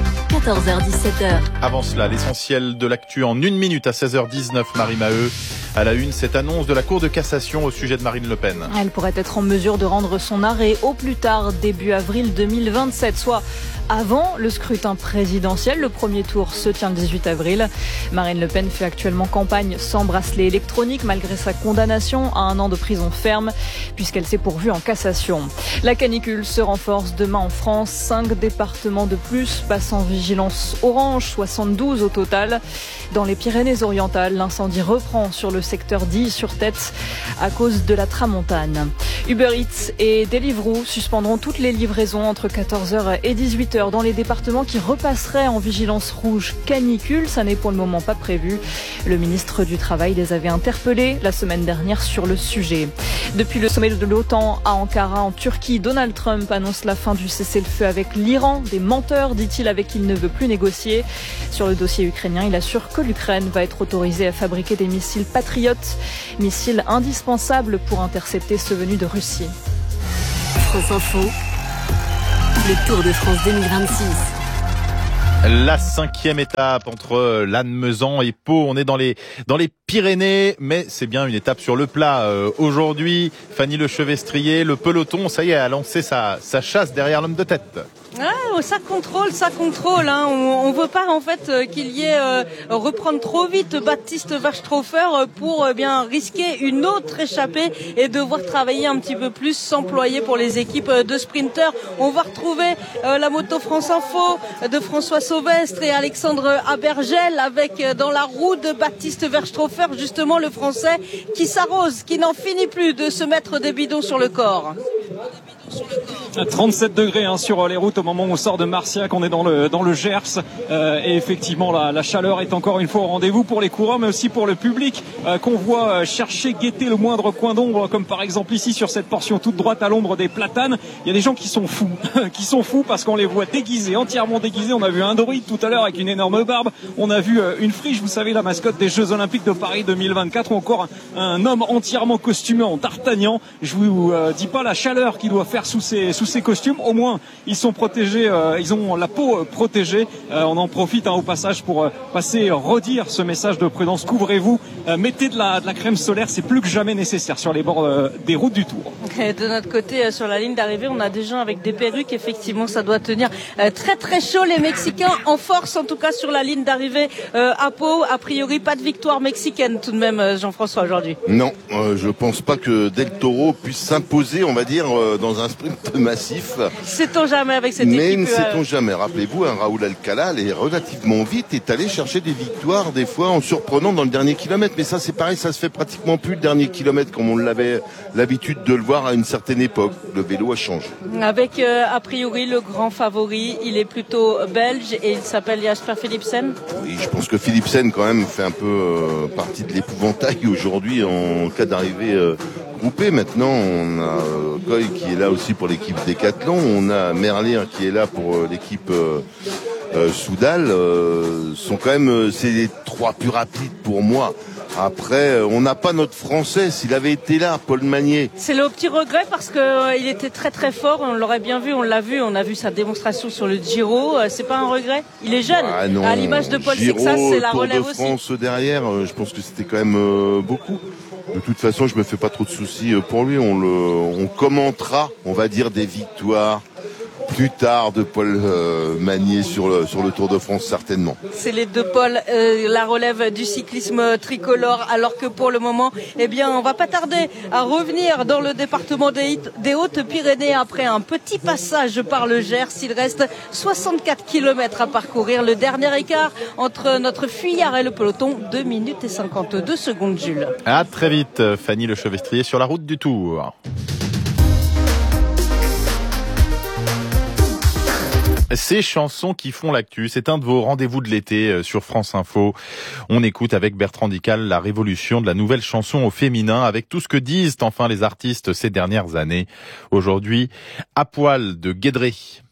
14h-17h. Avant cela, l'essentiel de l'actu en 1 minute à 16h19, Marie Maheu, À la une, cette annonce de la Cour de cassation au sujet de Marine Le Pen. Elle pourrait être en mesure de rendre son arrêt au plus tard début avril 2027, soit avant le scrutin présidentiel. Le premier tour se tient le 18 avril. Marine Le Pen fait actuellement campagne sans bracelet électronique malgré sa condamnation à 1 an de prison ferme puisqu'elle s'est pourvue en cassation. La canicule se renforce demain en France. 5 départements de plus passent en vigilance orange, 72 au total. Dans les Pyrénées-Orientales, l'incendie reprend sur le secteur d'Ille-sur-Tête à cause de la tramontane. Uber Eats et Deliveroo suspendront toutes les livraisons entre 14h et 18h dans les départements qui repasseraient en vigilance rouge canicule. Ça n'est pour le moment pas prévu. Le ministre du Travail les avait interpellés la semaine dernière sur le sujet. Depuis le sommet de l'OTAN à Ankara en Turquie, Donald Trump annonce la fin du cessez-le-feu avec l'Iran. Des menteurs, dit-il, avec qui il ne veut plus négocier. Sur le dossier ukrainien, il assure que l'Ukraine va être autorisée à fabriquer des missiles Patriot, missiles indispensables pour intercepter ceux venus de Russie. France Info, le Tour de France 2026. La 5e étape entre Lannemezan et Pau. On est dans les Pyrénées, mais c'est bien une étape sur le plat. Aujourd'hui, Fanny Lechevestrier, le peloton, ça y est, a lancé sa chasse derrière l'homme de tête. Ouais, ça contrôle. Hein. On veut pas en fait qu'il y ait reprendre trop vite Baptiste Wachtshofer pour bien risquer une autre échappée et devoir travailler un petit peu plus, s'employer pour les équipes de sprinteurs. On va retrouver la moto France Info de François Sauvestre et Alexandre Abergel avec dans la roue de Baptiste Wachtshofer justement le Français qui s'arrose, qui n'en finit plus de se mettre des bidons sur le corps. 37 degrés sur les routes au moment où on sort de Marciac, on est dans le Gers et effectivement la chaleur est encore une fois au rendez-vous pour les coureurs mais aussi pour le public qu'on voit chercher, guetter le moindre coin d'ombre comme par exemple ici sur cette portion toute droite à l'ombre des platanes. Il y a des gens qui sont fous parce qu'on les voit déguisés, entièrement déguisés. On a vu un druide tout à l'heure avec une énorme barbe, on a vu une friche, vous savez la mascotte des Jeux Olympiques de Paris 2024 ou encore un homme entièrement costumé en D'Artagnan. Je vous dis pas la chaleur qu'il doit faire sous ces costumes, au moins ils sont protégés, ils ont la peau protégée. On en profite au passage pour redire ce message de prudence. Couvrez-vous, mettez de la crème solaire, c'est plus que jamais nécessaire sur les bords des routes du Tour. Et de notre côté, sur la ligne d'arrivée, on a des gens avec des perruques. Effectivement, ça doit tenir très très chaud. Les Mexicains en force, en tout cas sur la ligne d'arrivée à Pau. A priori, pas de victoire mexicaine tout de même, Jean-François, aujourd'hui. Non, je pense pas que Del Toro puisse s'imposer, on va dire, dans un sprint massif. Sait-on jamais avec cette équipe. Mais ne sait-on jamais. Rappelez-vous, Raoul Alcala est relativement vite, est allé chercher des victoires, des fois en surprenant dans le dernier kilomètre. Mais ça, c'est pareil, ça se fait pratiquement plus le dernier kilomètre comme on l'avait l'habitude de le voir à une certaine époque. Le vélo a changé. Avec, a priori, le grand favori, il est plutôt belge et il s'appelle Jasper Philipsen. Oui, je pense que Philipsen, quand même, fait un peu partie de l'épouvantail aujourd'hui en cas d'arrivée groupée. Maintenant, on a Goy qui est là aussi pour l'équipe Décathlon. On a Merlier qui est là pour l'équipe Soudal. Sont quand même c'est les 3 plus rapides pour moi. Après, on n'a pas notre Français. S'il avait été là, Paul Magnier. C'est le petit regret parce que il était très très fort. On l'aurait bien vu, on l'a vu. On a vu sa démonstration sur le Giro. C'est pas un regret. Il est jeune. Ah non, à l'image de Paul Giro, Sixas, c'est la Tour relève de aussi. France derrière, je pense que c'était quand même beaucoup. De toute façon, je me fais pas trop de soucis pour lui. On commentera, on va dire, des victoires plus tard de Paul Magnier sur le Tour de France, certainement. C'est les deux Paul, la relève du cyclisme tricolore, alors que pour le moment, on va pas tarder à revenir dans le département des Hautes-Pyrénées après un petit passage par le Gers. Il reste 64 km à parcourir. Le dernier écart entre notre fuyard et le peloton, 2 minutes et 52 secondes, Jules. À très vite, Fanny Lechevestrier sur la route du Tour. Ces chansons qui font l'actu, c'est un de vos rendez-vous de l'été sur France Info. On écoute avec Bertrand Dical la révolution de la nouvelle chanson au féminin, avec tout ce que disent enfin les artistes ces dernières années. Aujourd'hui, À poil de Guédré.